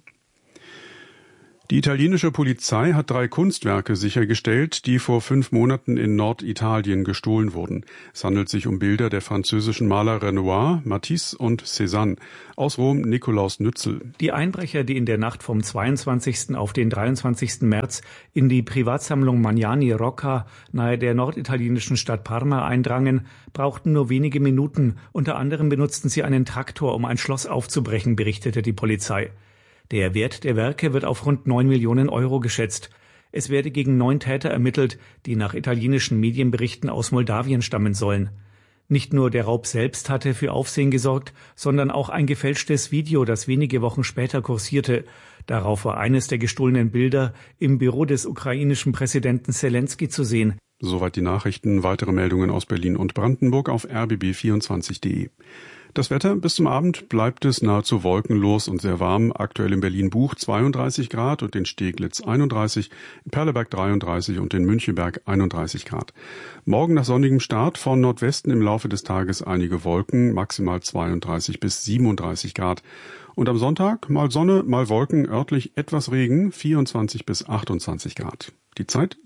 Die italienische Polizei hat 3 Kunstwerke sichergestellt, die vor 5 Monaten in Norditalien gestohlen wurden. Es handelt sich um Bilder der französischen Maler Renoir, Matisse und Cézanne. Aus Rom Nikolaus Nützel. Die Einbrecher, die in der Nacht vom 22. auf den 23. März in die Privatsammlung Magnani Rocca nahe der norditalienischen Stadt Parma eindrangen, brauchten nur wenige Minuten. Unter anderem benutzten sie einen Traktor, um ein Schloss aufzubrechen, berichtete die Polizei. Der Wert der Werke wird auf rund 9 Millionen € geschätzt. Es werde gegen 9 Täter ermittelt, die nach italienischen Medienberichten aus Moldawien stammen sollen. Nicht nur der Raub selbst hatte für Aufsehen gesorgt, sondern auch ein gefälschtes Video, das wenige Wochen später kursierte. Darauf war eines der gestohlenen Bilder im Büro des ukrainischen Präsidenten Selenskyj zu sehen. Soweit die Nachrichten. Weitere Meldungen aus Berlin und Brandenburg auf rbb24.de. Das Wetter: bis zum Abend bleibt es nahezu wolkenlos und sehr warm. Aktuell in Berlin-Buch 32 Grad und in Steglitz 31, in Perleberg 33 und in Münchenberg 31 Grad. Morgen nach sonnigem Start, von Nordwesten im Laufe des Tages einige Wolken, maximal 32 bis 37 Grad. Und am Sonntag mal Sonne, mal Wolken, örtlich etwas Regen, 24 bis 28 Grad. Die Zeit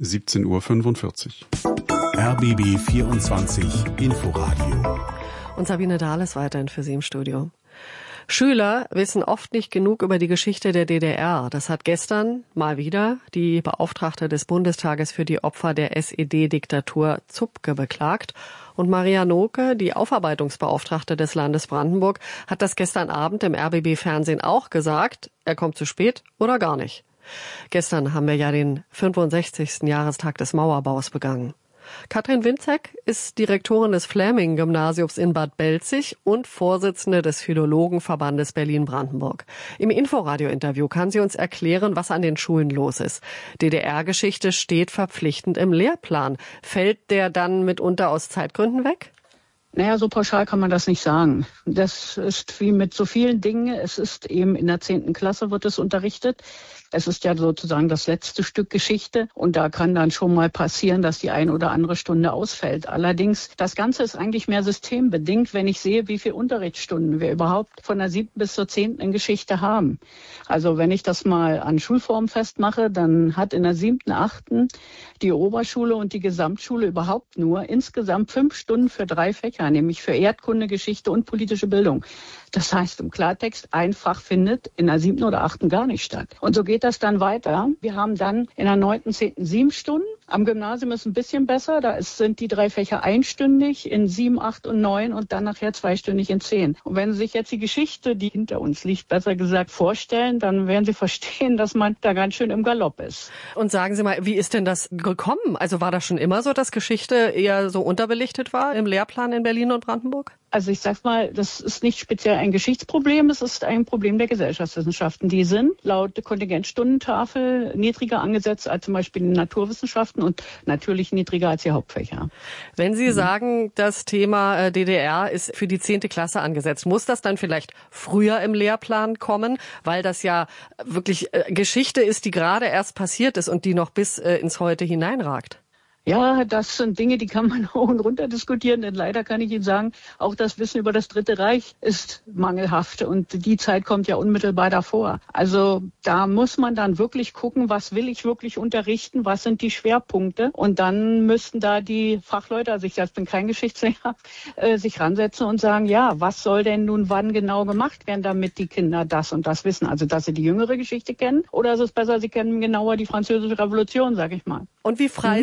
17:45 Uhr. RBB 24 Inforadio. Und Sabine Dahl ist weiterhin für Sie im Studio. Schüler wissen oft nicht genug über die Geschichte der DDR. Das hat gestern mal wieder die Beauftragte des Bundestages für die Opfer der SED-Diktatur Zupke beklagt. Und Maria Noke, die Aufarbeitungsbeauftragte des Landes Brandenburg, hat das gestern Abend im RBB-Fernsehen auch gesagt, er kommt zu spät oder gar nicht. Gestern haben wir ja den 65. Jahrestag des Mauerbaus begangen. Katrin Winzek ist Direktorin des Fläming-Gymnasiums in Bad Belzig und Vorsitzende des Philologenverbandes Berlin-Brandenburg. Im Inforadio-Interview kann sie uns erklären, was an den Schulen los ist. DDR-Geschichte steht verpflichtend im Lehrplan. Fällt der dann mitunter aus Zeitgründen weg? Naja, so pauschal kann man das nicht sagen. Das ist wie mit so vielen Dingen. Es ist eben in der 10. Klasse wird es unterrichtet. Es ist ja sozusagen das letzte Stück Geschichte und da kann dann schon mal passieren, dass die eine oder andere Stunde ausfällt. Allerdings, das Ganze ist eigentlich mehr systembedingt, wenn ich sehe, wie viele Unterrichtsstunden wir überhaupt von der 7. bis zur 10. in Geschichte haben. Also wenn ich das mal an Schulformen festmache, dann hat in der 7., 8. die Oberschule und die Gesamtschule überhaupt nur insgesamt 5 Stunden für 3 Fächer, nämlich für Erdkunde, Geschichte und politische Bildung. Das heißt im Klartext, ein Fach findet in der 7. oder 8. gar nicht statt. Und so geht das dann weiter. Wir haben dann in der 9., 10. 7 Stunden. Am Gymnasium ist ein bisschen besser. Da sind die 3 Fächer einstündig in 7, 8 und 9 und dann nachher 2-stündig in 10. Und wenn Sie sich jetzt die Geschichte, die hinter uns liegt, besser gesagt vorstellen, dann werden Sie verstehen, dass man da ganz schön im Galopp ist. Und sagen Sie mal, wie ist denn das gekommen? Also war das schon immer so, dass Geschichte eher so unterbelichtet war im Lehrplan in Berlin und Brandenburg? Also ich sag mal, das ist nicht speziell ein Geschichtsproblem, es ist ein Problem der Gesellschaftswissenschaften. Die sind laut Kontingentstundentafel niedriger angesetzt als zum Beispiel in Naturwissenschaften und natürlich niedriger als die Hauptfächer. Wenn Sie sagen, das Thema DDR ist für die 10. Klasse angesetzt, muss das dann vielleicht früher im Lehrplan kommen, weil das ja wirklich Geschichte ist, die gerade erst passiert ist und die noch bis ins Heute hineinragt? Ja, das sind Dinge, die kann man hoch und runter diskutieren, denn leider kann ich Ihnen sagen, auch das Wissen über das Dritte Reich ist mangelhaft und die Zeit kommt ja unmittelbar davor. Also da muss man dann wirklich gucken, was will ich wirklich unterrichten, was sind die Schwerpunkte und dann müssten da die Fachleute, also ich selbst bin kein Geschichtslehrer, sich ransetzen und sagen, ja, was soll denn nun wann genau gemacht werden, damit die Kinder das und das wissen, also dass sie die jüngere Geschichte kennen oder ist es besser, sie kennen genauer die Französische Revolution, sag ich mal. Und wie frei sind Sie da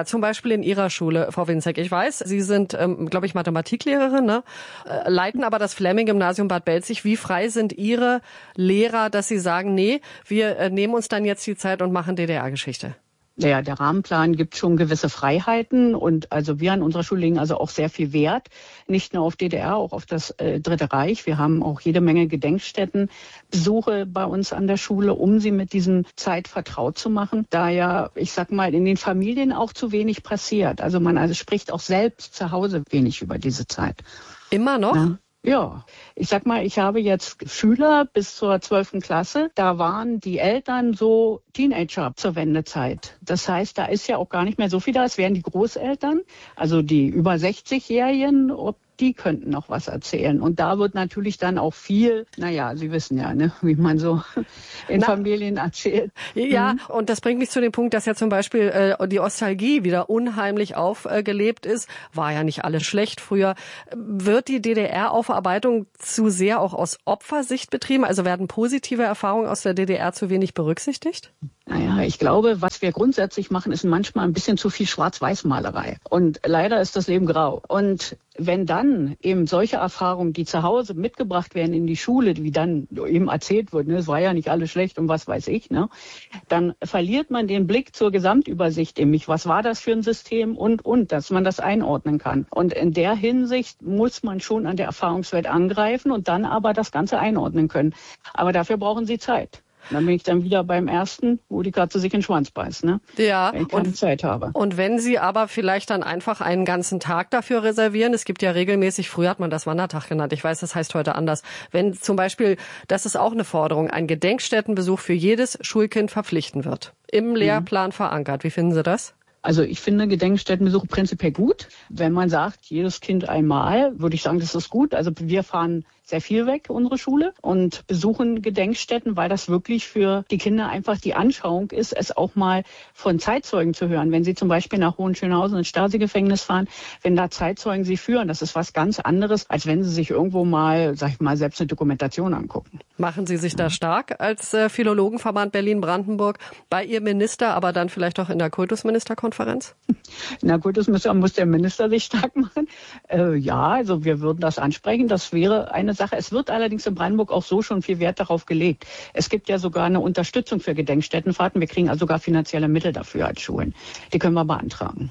zum Beispiel in Ihrer Schule, Frau Winzek. Ich weiß, Sie sind, glaube ich, Mathematiklehrerin, ne? Leiten aber das Fleming-Gymnasium Bad Belzig. Wie frei sind Ihre Lehrer, dass sie sagen, nee, wir nehmen uns dann jetzt die Zeit und machen DDR-Geschichte? Ja, der Rahmenplan gibt schon gewisse Freiheiten und also wir an unserer Schule legen also auch sehr viel Wert, nicht nur auf DDR, auch auf das Dritte Reich. Wir haben auch jede Menge Gedenkstättenbesuche bei uns an der Schule, um sie mit diesem Zeit vertraut zu machen, da ja, ich sag mal, in den Familien auch zu wenig passiert. Also man spricht auch selbst zu Hause wenig über diese Zeit. Immer noch? Ja, ich sag mal, ich habe jetzt Schüler bis zur 12. Klasse. Da waren die Eltern so Teenager zur Wendezeit. Das heißt, da ist ja auch gar nicht mehr so viel da. Es wären die Großeltern, also die über 60-Jährigen, die könnten noch was erzählen. Und da wird natürlich dann auch viel, naja, Sie wissen ja, ne, wie man so in Familien erzählt. Ja, und das bringt mich zu dem Punkt, dass ja zum Beispiel die Nostalgie wieder unheimlich aufgelebt ist. War ja nicht alles schlecht früher. Wird die DDR-Aufarbeitung zu sehr auch aus Opfersicht betrieben? Also werden positive Erfahrungen aus der DDR zu wenig berücksichtigt? Naja, ich glaube, was wir grundsätzlich machen, ist manchmal ein bisschen zu viel Schwarz-Weiß-Malerei. Und leider ist das Leben grau. Und wenn dann eben solche Erfahrungen, die zu Hause mitgebracht werden in die Schule, wie dann eben erzählt wird, ne, es war ja nicht alles schlecht und was weiß ich, ne, dann verliert man den Blick zur Gesamtübersicht nämlich, was war das für ein System und, dass man das einordnen kann. Und in der Hinsicht muss man schon an der Erfahrungswelt angreifen und dann aber das Ganze einordnen können. Aber dafür brauchen Sie Zeit. Dann bin ich dann wieder beim ersten, wo die Katze sich in den Schwanz beißt, ne? Ja. Wenn ich keine Zeit habe. Und wenn Sie aber vielleicht dann einfach einen ganzen Tag dafür reservieren, es gibt ja regelmäßig, früher hat man das Wandertag genannt, ich weiß, das heißt heute anders. Wenn zum Beispiel, das ist auch eine Forderung, ein Gedenkstättenbesuch für jedes Schulkind verpflichten wird. Im Lehrplan verankert. Wie finden Sie das? Also ich finde Gedenkstättenbesuche prinzipiell gut. Wenn man sagt, jedes Kind einmal, würde ich sagen, das ist gut. Also wir fahren sehr viel weg, unsere Schule, und besuchen Gedenkstätten, weil das wirklich für die Kinder einfach die Anschauung ist, es auch mal von Zeitzeugen zu hören. Wenn sie zum Beispiel nach Hohenschönhausen ins Stasi-Gefängnis fahren, wenn da Zeitzeugen sie führen, das ist was ganz anderes, als wenn sie sich irgendwo mal, sag ich mal, selbst eine Dokumentation angucken. Machen Sie sich da stark als Philologenverband Berlin-Brandenburg bei Ihrem Minister, aber dann vielleicht auch in der Kultusministerkonferenz? In der Kultusminister muss der Minister sich stark machen. Ja, also wir würden das ansprechen. Das wäre eine Sache. Es wird allerdings in Brandenburg auch so schon viel Wert darauf gelegt. Es gibt ja sogar eine Unterstützung für Gedenkstättenfahrten. Wir kriegen also sogar finanzielle Mittel dafür als Schulen. Die können wir beantragen.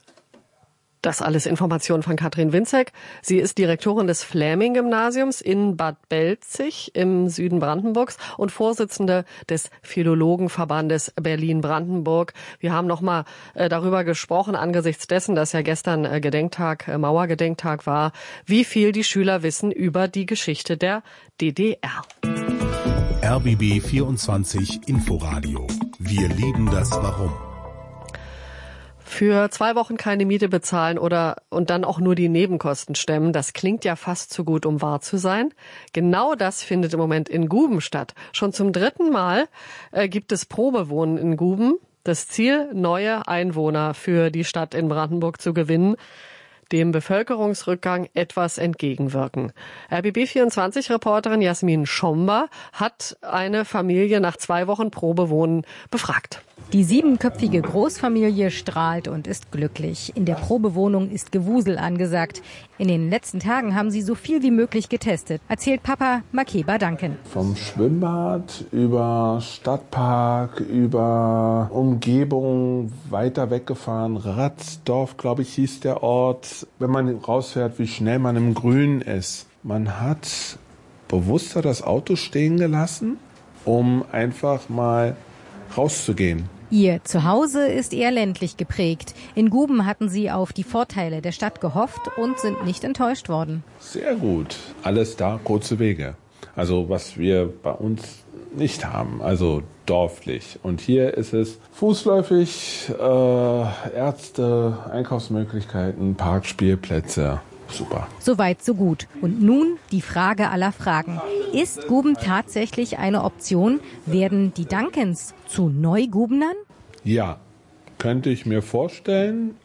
Das alles Informationen von Katrin Winzek. Sie ist Direktorin des Fleming-Gymnasiums in Bad Belzig im Süden Brandenburgs und Vorsitzende des Philologenverbandes Berlin-Brandenburg. Wir haben nochmal darüber gesprochen, angesichts dessen, dass ja gestern Mauergedenktag war, wie viel die Schüler wissen über die Geschichte der DDR. RBB 24 Inforadio. Wir lieben das Warum. Für 2 Wochen keine Miete bezahlen und dann auch nur die Nebenkosten stemmen, das klingt ja fast zu gut, um wahr zu sein. Genau das findet im Moment in Guben statt. Schon zum 3. Mal gibt es Probewohnen in Guben. Das Ziel, neue Einwohner für die Stadt in Brandenburg zu gewinnen, dem Bevölkerungsrückgang etwas entgegenwirken. RBB24-Reporterin Jasmin Schomba hat eine Familie nach 2 Wochen Probewohnen befragt. Die 7-köpfige Großfamilie strahlt und ist glücklich. In der Probewohnung ist Gewusel angesagt. In den letzten Tagen haben sie so viel wie möglich getestet, erzählt Papa Makeba Duncan. Vom Schwimmbad über Stadtpark, über Umgebung, weiter weggefahren. Ratzdorf, glaube ich, hieß der Ort. Wenn man rausfährt, wie schnell man im Grün ist. Man hat bewusster das Auto stehen gelassen, um einfach mal rauszugehen. Ihr Zuhause ist eher ländlich geprägt. In Guben hatten sie auf die Vorteile der Stadt gehofft und sind nicht enttäuscht worden. Sehr gut. Alles da, kurze Wege. Also was wir bei uns nicht haben, also dorflich. Und hier ist es fußläufig, Ärzte, Einkaufsmöglichkeiten, Parkspielplätze. Super. Soweit, so gut. Und nun die Frage aller Fragen. Ist Guben tatsächlich eine Option? Werden die Duncans zu Neugubenern? Ja, könnte ich mir vorstellen.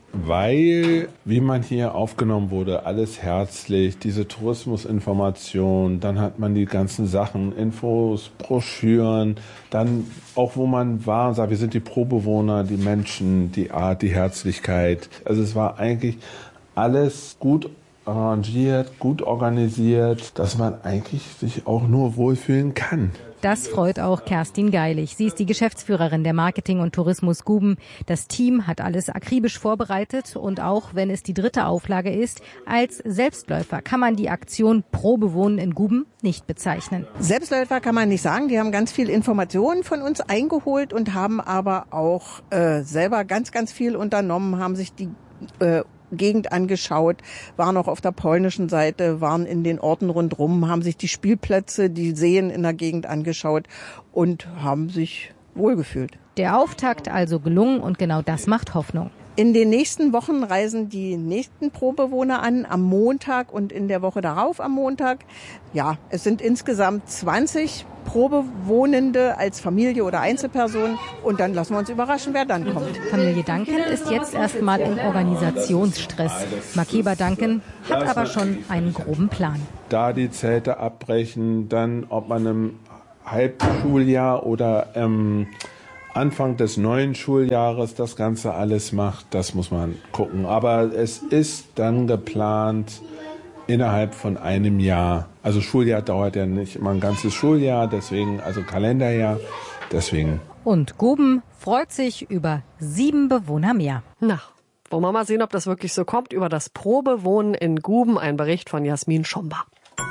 Weil, wie man hier aufgenommen wurde, alles herzlich, diese Tourismusinformation, dann hat man die ganzen Sachen, Infos, Broschüren, dann auch wo man war, sagt, wir sind die Probewohner, die Menschen, die Art, die Herzlichkeit. Also es war eigentlich alles gut arrangiert, gut organisiert, dass man eigentlich sich auch nur wohlfühlen kann. Das freut auch Kerstin Geilig. Sie ist die Geschäftsführerin der Marketing- und Tourismus Guben. Das Team hat alles akribisch vorbereitet und auch wenn es die 3. Auflage ist, als Selbstläufer kann man die Aktion Probewohnen in Guben nicht bezeichnen. Selbstläufer kann man nicht sagen. Die haben ganz viel Informationen von uns eingeholt und haben aber auch selber ganz, ganz viel unternommen, haben sich die Gegend angeschaut, waren auch auf der polnischen Seite, waren in den Orten rundherum, haben sich die Spielplätze, die Seen in der Gegend angeschaut und haben sich wohlgefühlt. Der Auftakt also gelungen und genau das macht Hoffnung. In den nächsten Wochen reisen die nächsten Probewohner an, am Montag und in der Woche darauf am Montag. Ja, es sind insgesamt 20 Probewohnende als Familie oder Einzelperson und dann lassen wir uns überraschen, wer dann kommt. Familie Duncan ist jetzt erstmal im Organisationsstress. Makeba Duncan hat aber schon einen groben Plan. Da die Zelte abbrechen, dann ob man im Halbschuljahr oder Anfang des neuen Schuljahres das Ganze alles macht, das muss man gucken. Aber es ist dann geplant innerhalb von einem Jahr. Also Schuljahr dauert ja nicht immer ein ganzes Schuljahr, deswegen, also Kalenderjahr, deswegen. Und Guben freut sich über 7 Bewohner mehr. Na, wollen wir mal sehen, ob das wirklich so kommt. Über das Probewohnen in Guben, ein Bericht von Jasmin Schomba.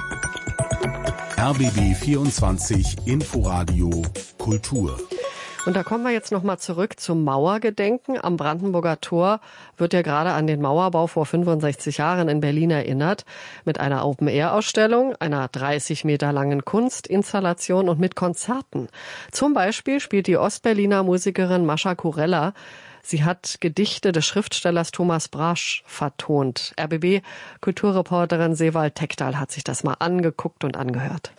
RBB 24 Inforadio Kultur. Und da kommen wir jetzt nochmal zurück zum Mauergedenken. Am Brandenburger Tor wird ja gerade an den Mauerbau vor 65 Jahren in Berlin erinnert. Mit einer Open-Air-Ausstellung, einer 30 Meter langen Kunstinstallation und mit Konzerten. Zum Beispiel spielt die Ostberliner Musikerin Mascha Kurella. Sie hat Gedichte des Schriftstellers Thomas Brasch vertont. RBB-Kulturreporterin Sewald Tekdal hat sich das mal angeguckt und angehört.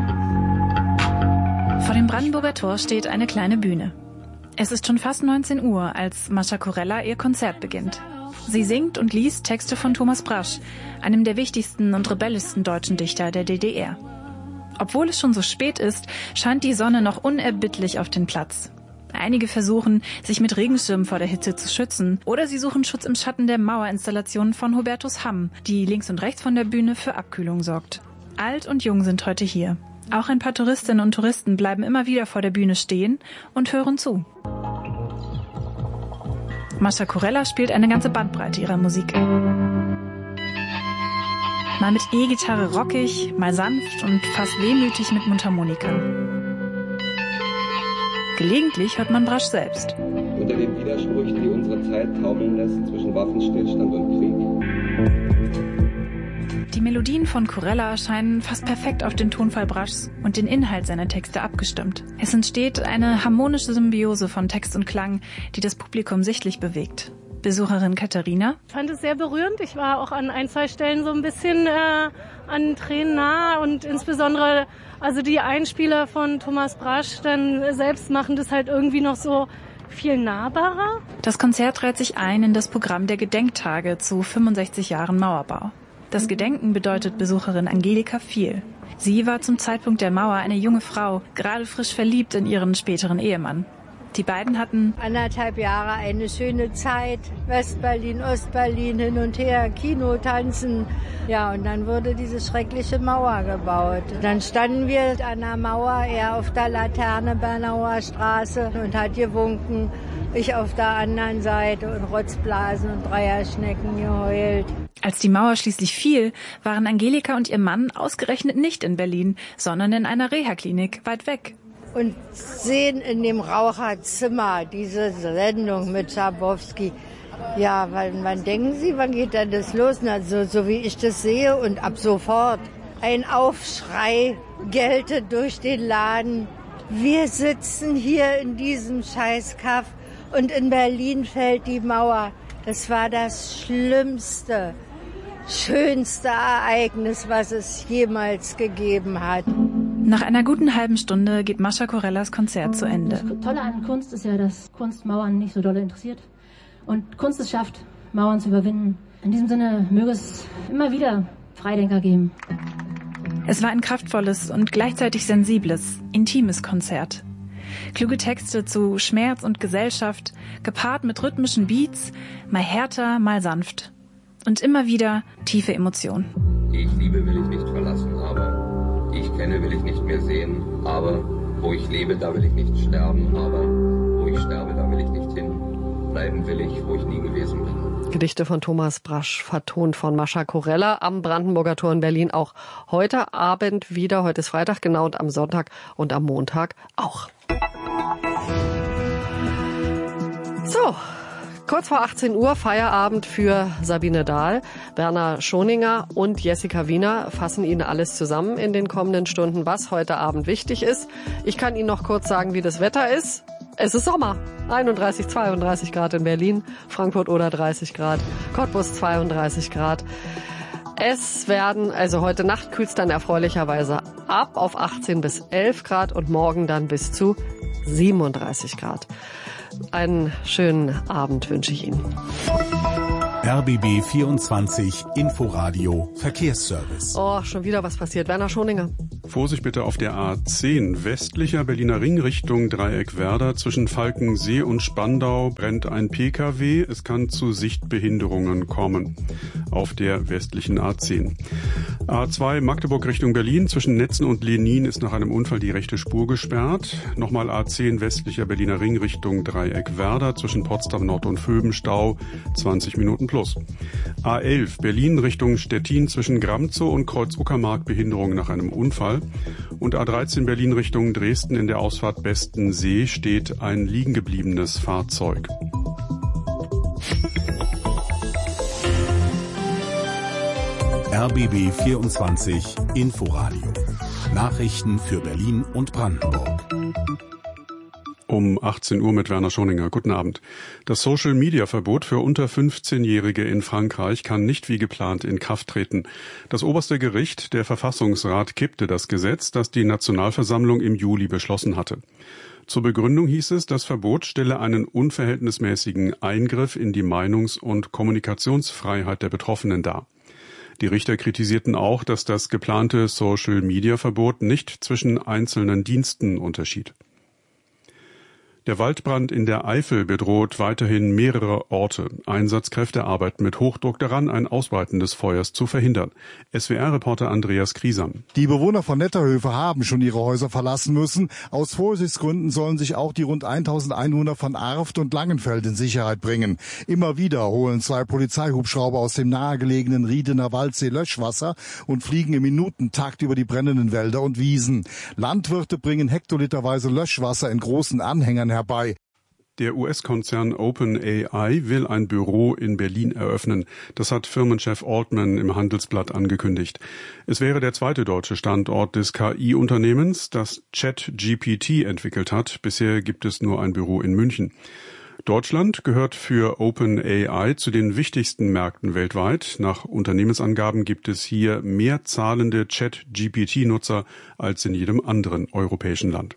Vor dem Brandenburger Tor steht eine kleine Bühne. Es ist schon fast 19 Uhr, als Mascha Kurella ihr Konzert beginnt. Sie singt und liest Texte von Thomas Brasch, einem der wichtigsten und rebellischsten deutschen Dichter der DDR. Obwohl es schon so spät ist, scheint die Sonne noch unerbittlich auf den Platz. Einige versuchen, sich mit Regenschirmen vor der Hitze zu schützen, oder sie suchen Schutz im Schatten der Mauerinstallation von Hubertus Hamm, die links und rechts von der Bühne für Abkühlung sorgt. Alt und jung sind heute hier. Auch ein paar Touristinnen und Touristen bleiben immer wieder vor der Bühne stehen und hören zu. Mascha Kurella spielt eine ganze Bandbreite ihrer Musik. Mal mit E-Gitarre rockig, mal sanft und fast wehmütig mit Mundharmonika. Gelegentlich hört man Brasch selbst. Unter den Widersprüchen, die unsere Zeit taumeln lässt zwischen Waffenstillstand und Krieg. Die Melodien von Kurella scheinen fast perfekt auf den Tonfall Braschs und den Inhalt seiner Texte abgestimmt. Es entsteht eine harmonische Symbiose von Text und Klang, die das Publikum sichtlich bewegt. Besucherin Katharina. Ich fand es sehr berührend. Ich war auch an 1, 2 Stellen so ein bisschen an Tränen nah und insbesondere also die Einspieler von Thomas Brasch dann selbst machen das halt irgendwie noch so viel nahbarer. Das Konzert reiht sich ein in das Programm der Gedenktage zu 65 Jahren Mauerbau. Das Gedenken bedeutet Besucherin Angelika viel. Sie war zum Zeitpunkt der Mauer eine junge Frau, gerade frisch verliebt in ihren späteren Ehemann. Die beiden hatten 1,5 Jahre eine schöne Zeit. Westberlin, Ostberlin, hin und her, Kino, Tanzen. Ja, und dann wurde diese schreckliche Mauer gebaut. Dann standen wir an der Mauer, er auf der Laterne Bernauer Straße und hat gewunken. Ich auf der anderen Seite und Rotzblasen und Dreierschnecken geheult. Als die Mauer schließlich fiel, waren Angelika und ihr Mann ausgerechnet nicht in Berlin, sondern in einer Reha-Klinik weit weg. Und sehen in dem Raucherzimmer diese Sendung mit Schabowski. Ja, wann denken Sie, wann geht denn das los? Na, so wie ich das sehe und ab sofort ein Aufschrei gellte durch den Laden. Wir sitzen hier in diesem Scheißkaff und in Berlin fällt die Mauer. Das war das schlimmste, schönste Ereignis, was es jemals gegeben hat. Nach einer guten halben Stunde geht Mascha Kurellas Konzert zu Ende. Das Tolle an Kunst ist ja, dass Kunst Mauern nicht so doll interessiert. Und Kunst es schafft, Mauern zu überwinden. In diesem Sinne möge es immer wieder Freidenker geben. Es war ein kraftvolles und gleichzeitig sensibles, intimes Konzert. Kluge Texte zu Schmerz und Gesellschaft, gepaart mit rhythmischen Beats, mal härter, mal sanft. Und immer wieder tiefe Emotionen. Die ich liebe, will ich nicht verlassen, aber die ich kenne, will ich nicht mehr sehen, aber wo ich lebe, da will ich nicht sterben, aber wo ich sterbe, da will ich nicht hin. Bleiben will ich, wo ich nie gewesen bin. Gedichte von Thomas Brasch, vertont von Mascha Kurella am Brandenburger Tor in Berlin auch heute Abend wieder. Heute ist Freitag, genau, und am Sonntag und am Montag auch. So, kurz vor 18 Uhr Feierabend für Sabine Dahl. Werner Schoninger und Jessica Wiener fassen Ihnen alles zusammen in den kommenden Stunden, was heute Abend wichtig ist. Ich kann Ihnen noch kurz sagen, wie das Wetter ist. Es ist Sommer. 31, 32 Grad in Berlin, Frankfurt oder 30 Grad, Cottbus 32 Grad. Es werden, also heute Nacht kühlt es dann erfreulicherweise ab auf 18 bis 11 Grad und morgen dann bis zu 37 Grad. Einen schönen Abend wünsche ich Ihnen. RBB 24 Inforadio Verkehrsservice. Oh, schon wieder was passiert. Werner Schoninger. Vorsicht bitte auf der A10 westlicher Berliner Ring Richtung Dreieckwerder. Zwischen Falkensee und Spandau brennt ein Pkw. Es kann zu Sichtbehinderungen kommen auf der westlichen A10. A2 Magdeburg Richtung Berlin. Zwischen Netzen und Lenin ist nach einem Unfall die rechte Spur gesperrt. Nochmal A10 westlicher Berliner Ring Richtung Dreieckwerder. Zwischen Potsdam Nord und Vöben Stau 20 Minuten plus. A11 Berlin Richtung Stettin zwischen Gramzow und Kreuz-Uckermark Behinderung nach einem Unfall. Und A13 Berlin Richtung Dresden in der Ausfahrt Bestensee steht ein liegen gebliebenes Fahrzeug. RBB 24 Inforadio. Nachrichten für Berlin und Brandenburg. Um 18 Uhr mit Werner Schoninger. Guten Abend. Das Social-Media-Verbot für unter 15-Jährige in Frankreich kann nicht wie geplant in Kraft treten. Das oberste Gericht, der Verfassungsrat, kippte das Gesetz, das die Nationalversammlung im Juli beschlossen hatte. Zur Begründung hieß es, das Verbot stelle einen unverhältnismäßigen Eingriff in die Meinungs- und Kommunikationsfreiheit der Betroffenen dar. Die Richter kritisierten auch, dass das geplante Social-Media-Verbot nicht zwischen einzelnen Diensten unterschied. Der Waldbrand in der Eifel bedroht weiterhin mehrere Orte. Einsatzkräfte arbeiten mit Hochdruck daran, ein Ausbreiten des Feuers zu verhindern. SWR-Reporter Andreas Kriesam. Die Bewohner von Netterhöfe haben schon ihre Häuser verlassen müssen. Aus Vorsichtsgründen sollen sich auch die rund 1000 Einwohner von Arft und Langenfeld in Sicherheit bringen. Immer wieder holen 2 Polizeihubschrauber aus dem nahegelegenen Riedener Waldsee Löschwasser und fliegen im Minutentakt über die brennenden Wälder und Wiesen. Landwirte bringen hektoliterweise Löschwasser in großen Anhängern herbei. Der US-Konzern OpenAI will ein Büro in Berlin eröffnen. Das hat Firmenchef Altman im Handelsblatt angekündigt. Es wäre der zweite deutsche Standort des KI-Unternehmens, das ChatGPT entwickelt hat. Bisher gibt es nur ein Büro in München. Deutschland gehört für OpenAI zu den wichtigsten Märkten weltweit. Nach Unternehmensangaben gibt es hier mehr zahlende ChatGPT-Nutzer als in jedem anderen europäischen Land.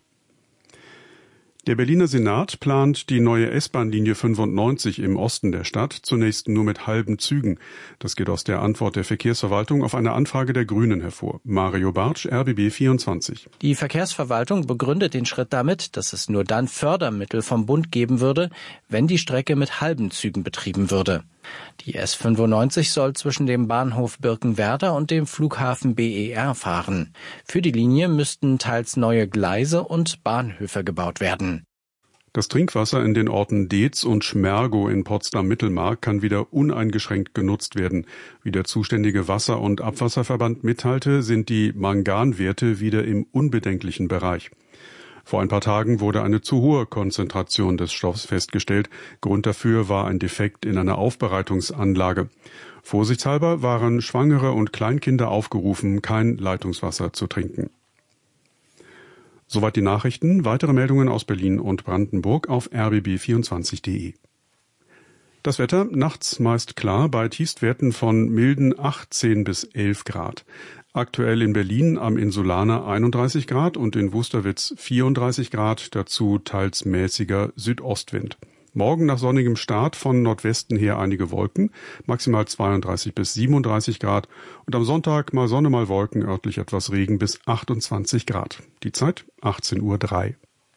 Der Berliner Senat plant die neue S-Bahn-Linie 95 im Osten der Stadt zunächst nur mit halben Zügen. Das geht aus der Antwort der Verkehrsverwaltung auf eine Anfrage der Grünen hervor. Mario Bartsch, RBB 24. Die Verkehrsverwaltung begründet den Schritt damit, dass es nur dann Fördermittel vom Bund geben würde, wenn die Strecke mit halben Zügen betrieben würde. Die S95 soll zwischen dem Bahnhof Birkenwerder und dem Flughafen BER fahren. Für die Linie müssten teils neue Gleise und Bahnhöfe gebaut werden. Das Trinkwasser in den Orten Deetz und Schmergow in Potsdam-Mittelmark kann wieder uneingeschränkt genutzt werden. Wie der zuständige Wasser- und Abwasserverband mitteilte, sind die Manganwerte wieder im unbedenklichen Bereich. Vor ein paar Tagen wurde eine zu hohe Konzentration des Stoffs festgestellt. Grund dafür war ein Defekt in einer Aufbereitungsanlage. Vorsichtshalber waren Schwangere und Kleinkinder aufgerufen, kein Leitungswasser zu trinken. Soweit die Nachrichten. Weitere Meldungen aus Berlin und Brandenburg auf rbb24.de. Das Wetter nachts meist klar bei Tiefstwerten von milden 18 bis 11 Grad. Aktuell in Berlin am Insulaner 31 Grad und in Wusterwitz 34 Grad, dazu teils mäßiger Südostwind. Morgen nach sonnigem Start von Nordwesten her einige Wolken, maximal 32 bis 37 Grad. Und am Sonntag mal Sonne, mal Wolken, örtlich etwas Regen bis 28 Grad. Die Zeit 18:03 Uhr.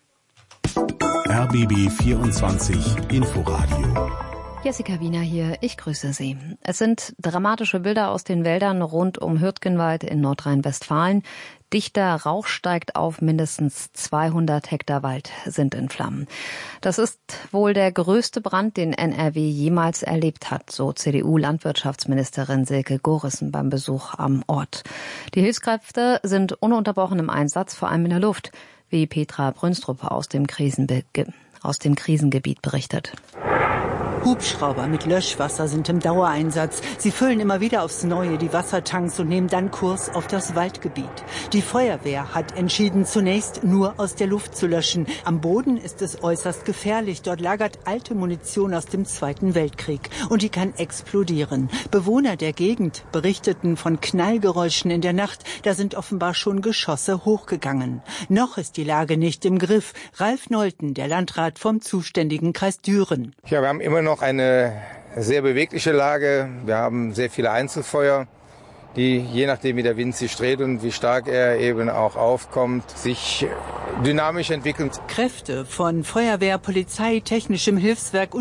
RBB 24 Inforadio. Jessica Wiener hier, ich grüße Sie. Es sind dramatische Bilder aus den Wäldern rund um Hürtgenwald in Nordrhein-Westfalen. Dichter Rauch steigt auf, mindestens 200 Hektar Wald sind in Flammen. Das ist wohl der größte Brand, den NRW jemals erlebt hat, so CDU-Landwirtschaftsministerin Silke Gorissen beim Besuch am Ort. Die Hilfskräfte sind ununterbrochen im Einsatz, vor allem in der Luft, wie Petra Brünstrup aus dem Krisengebiet berichtet. Hubschrauber mit Löschwasser sind im Dauereinsatz. Sie füllen immer wieder aufs Neue die Wassertanks und nehmen dann Kurs auf das Waldgebiet. Die Feuerwehr hat entschieden, zunächst nur aus der Luft zu löschen. Am Boden ist es äußerst gefährlich. Dort lagert alte Munition aus dem Zweiten Weltkrieg. Und die kann explodieren. Bewohner der Gegend berichteten von Knallgeräuschen in der Nacht. Da sind offenbar schon Geschosse hochgegangen. Noch ist die Lage nicht im Griff. Ralf Nolten, der Landrat vom zuständigen Kreis Düren. Ja, wir haben immer noch eine sehr bewegliche Lage. Wir haben sehr viele Einzelfeuer, die je nachdem wie der Wind sich dreht und wie stark er eben auch aufkommt, sich dynamisch entwickeln. Kräfte von Feuerwehr, Polizei, technischem Hilfswerk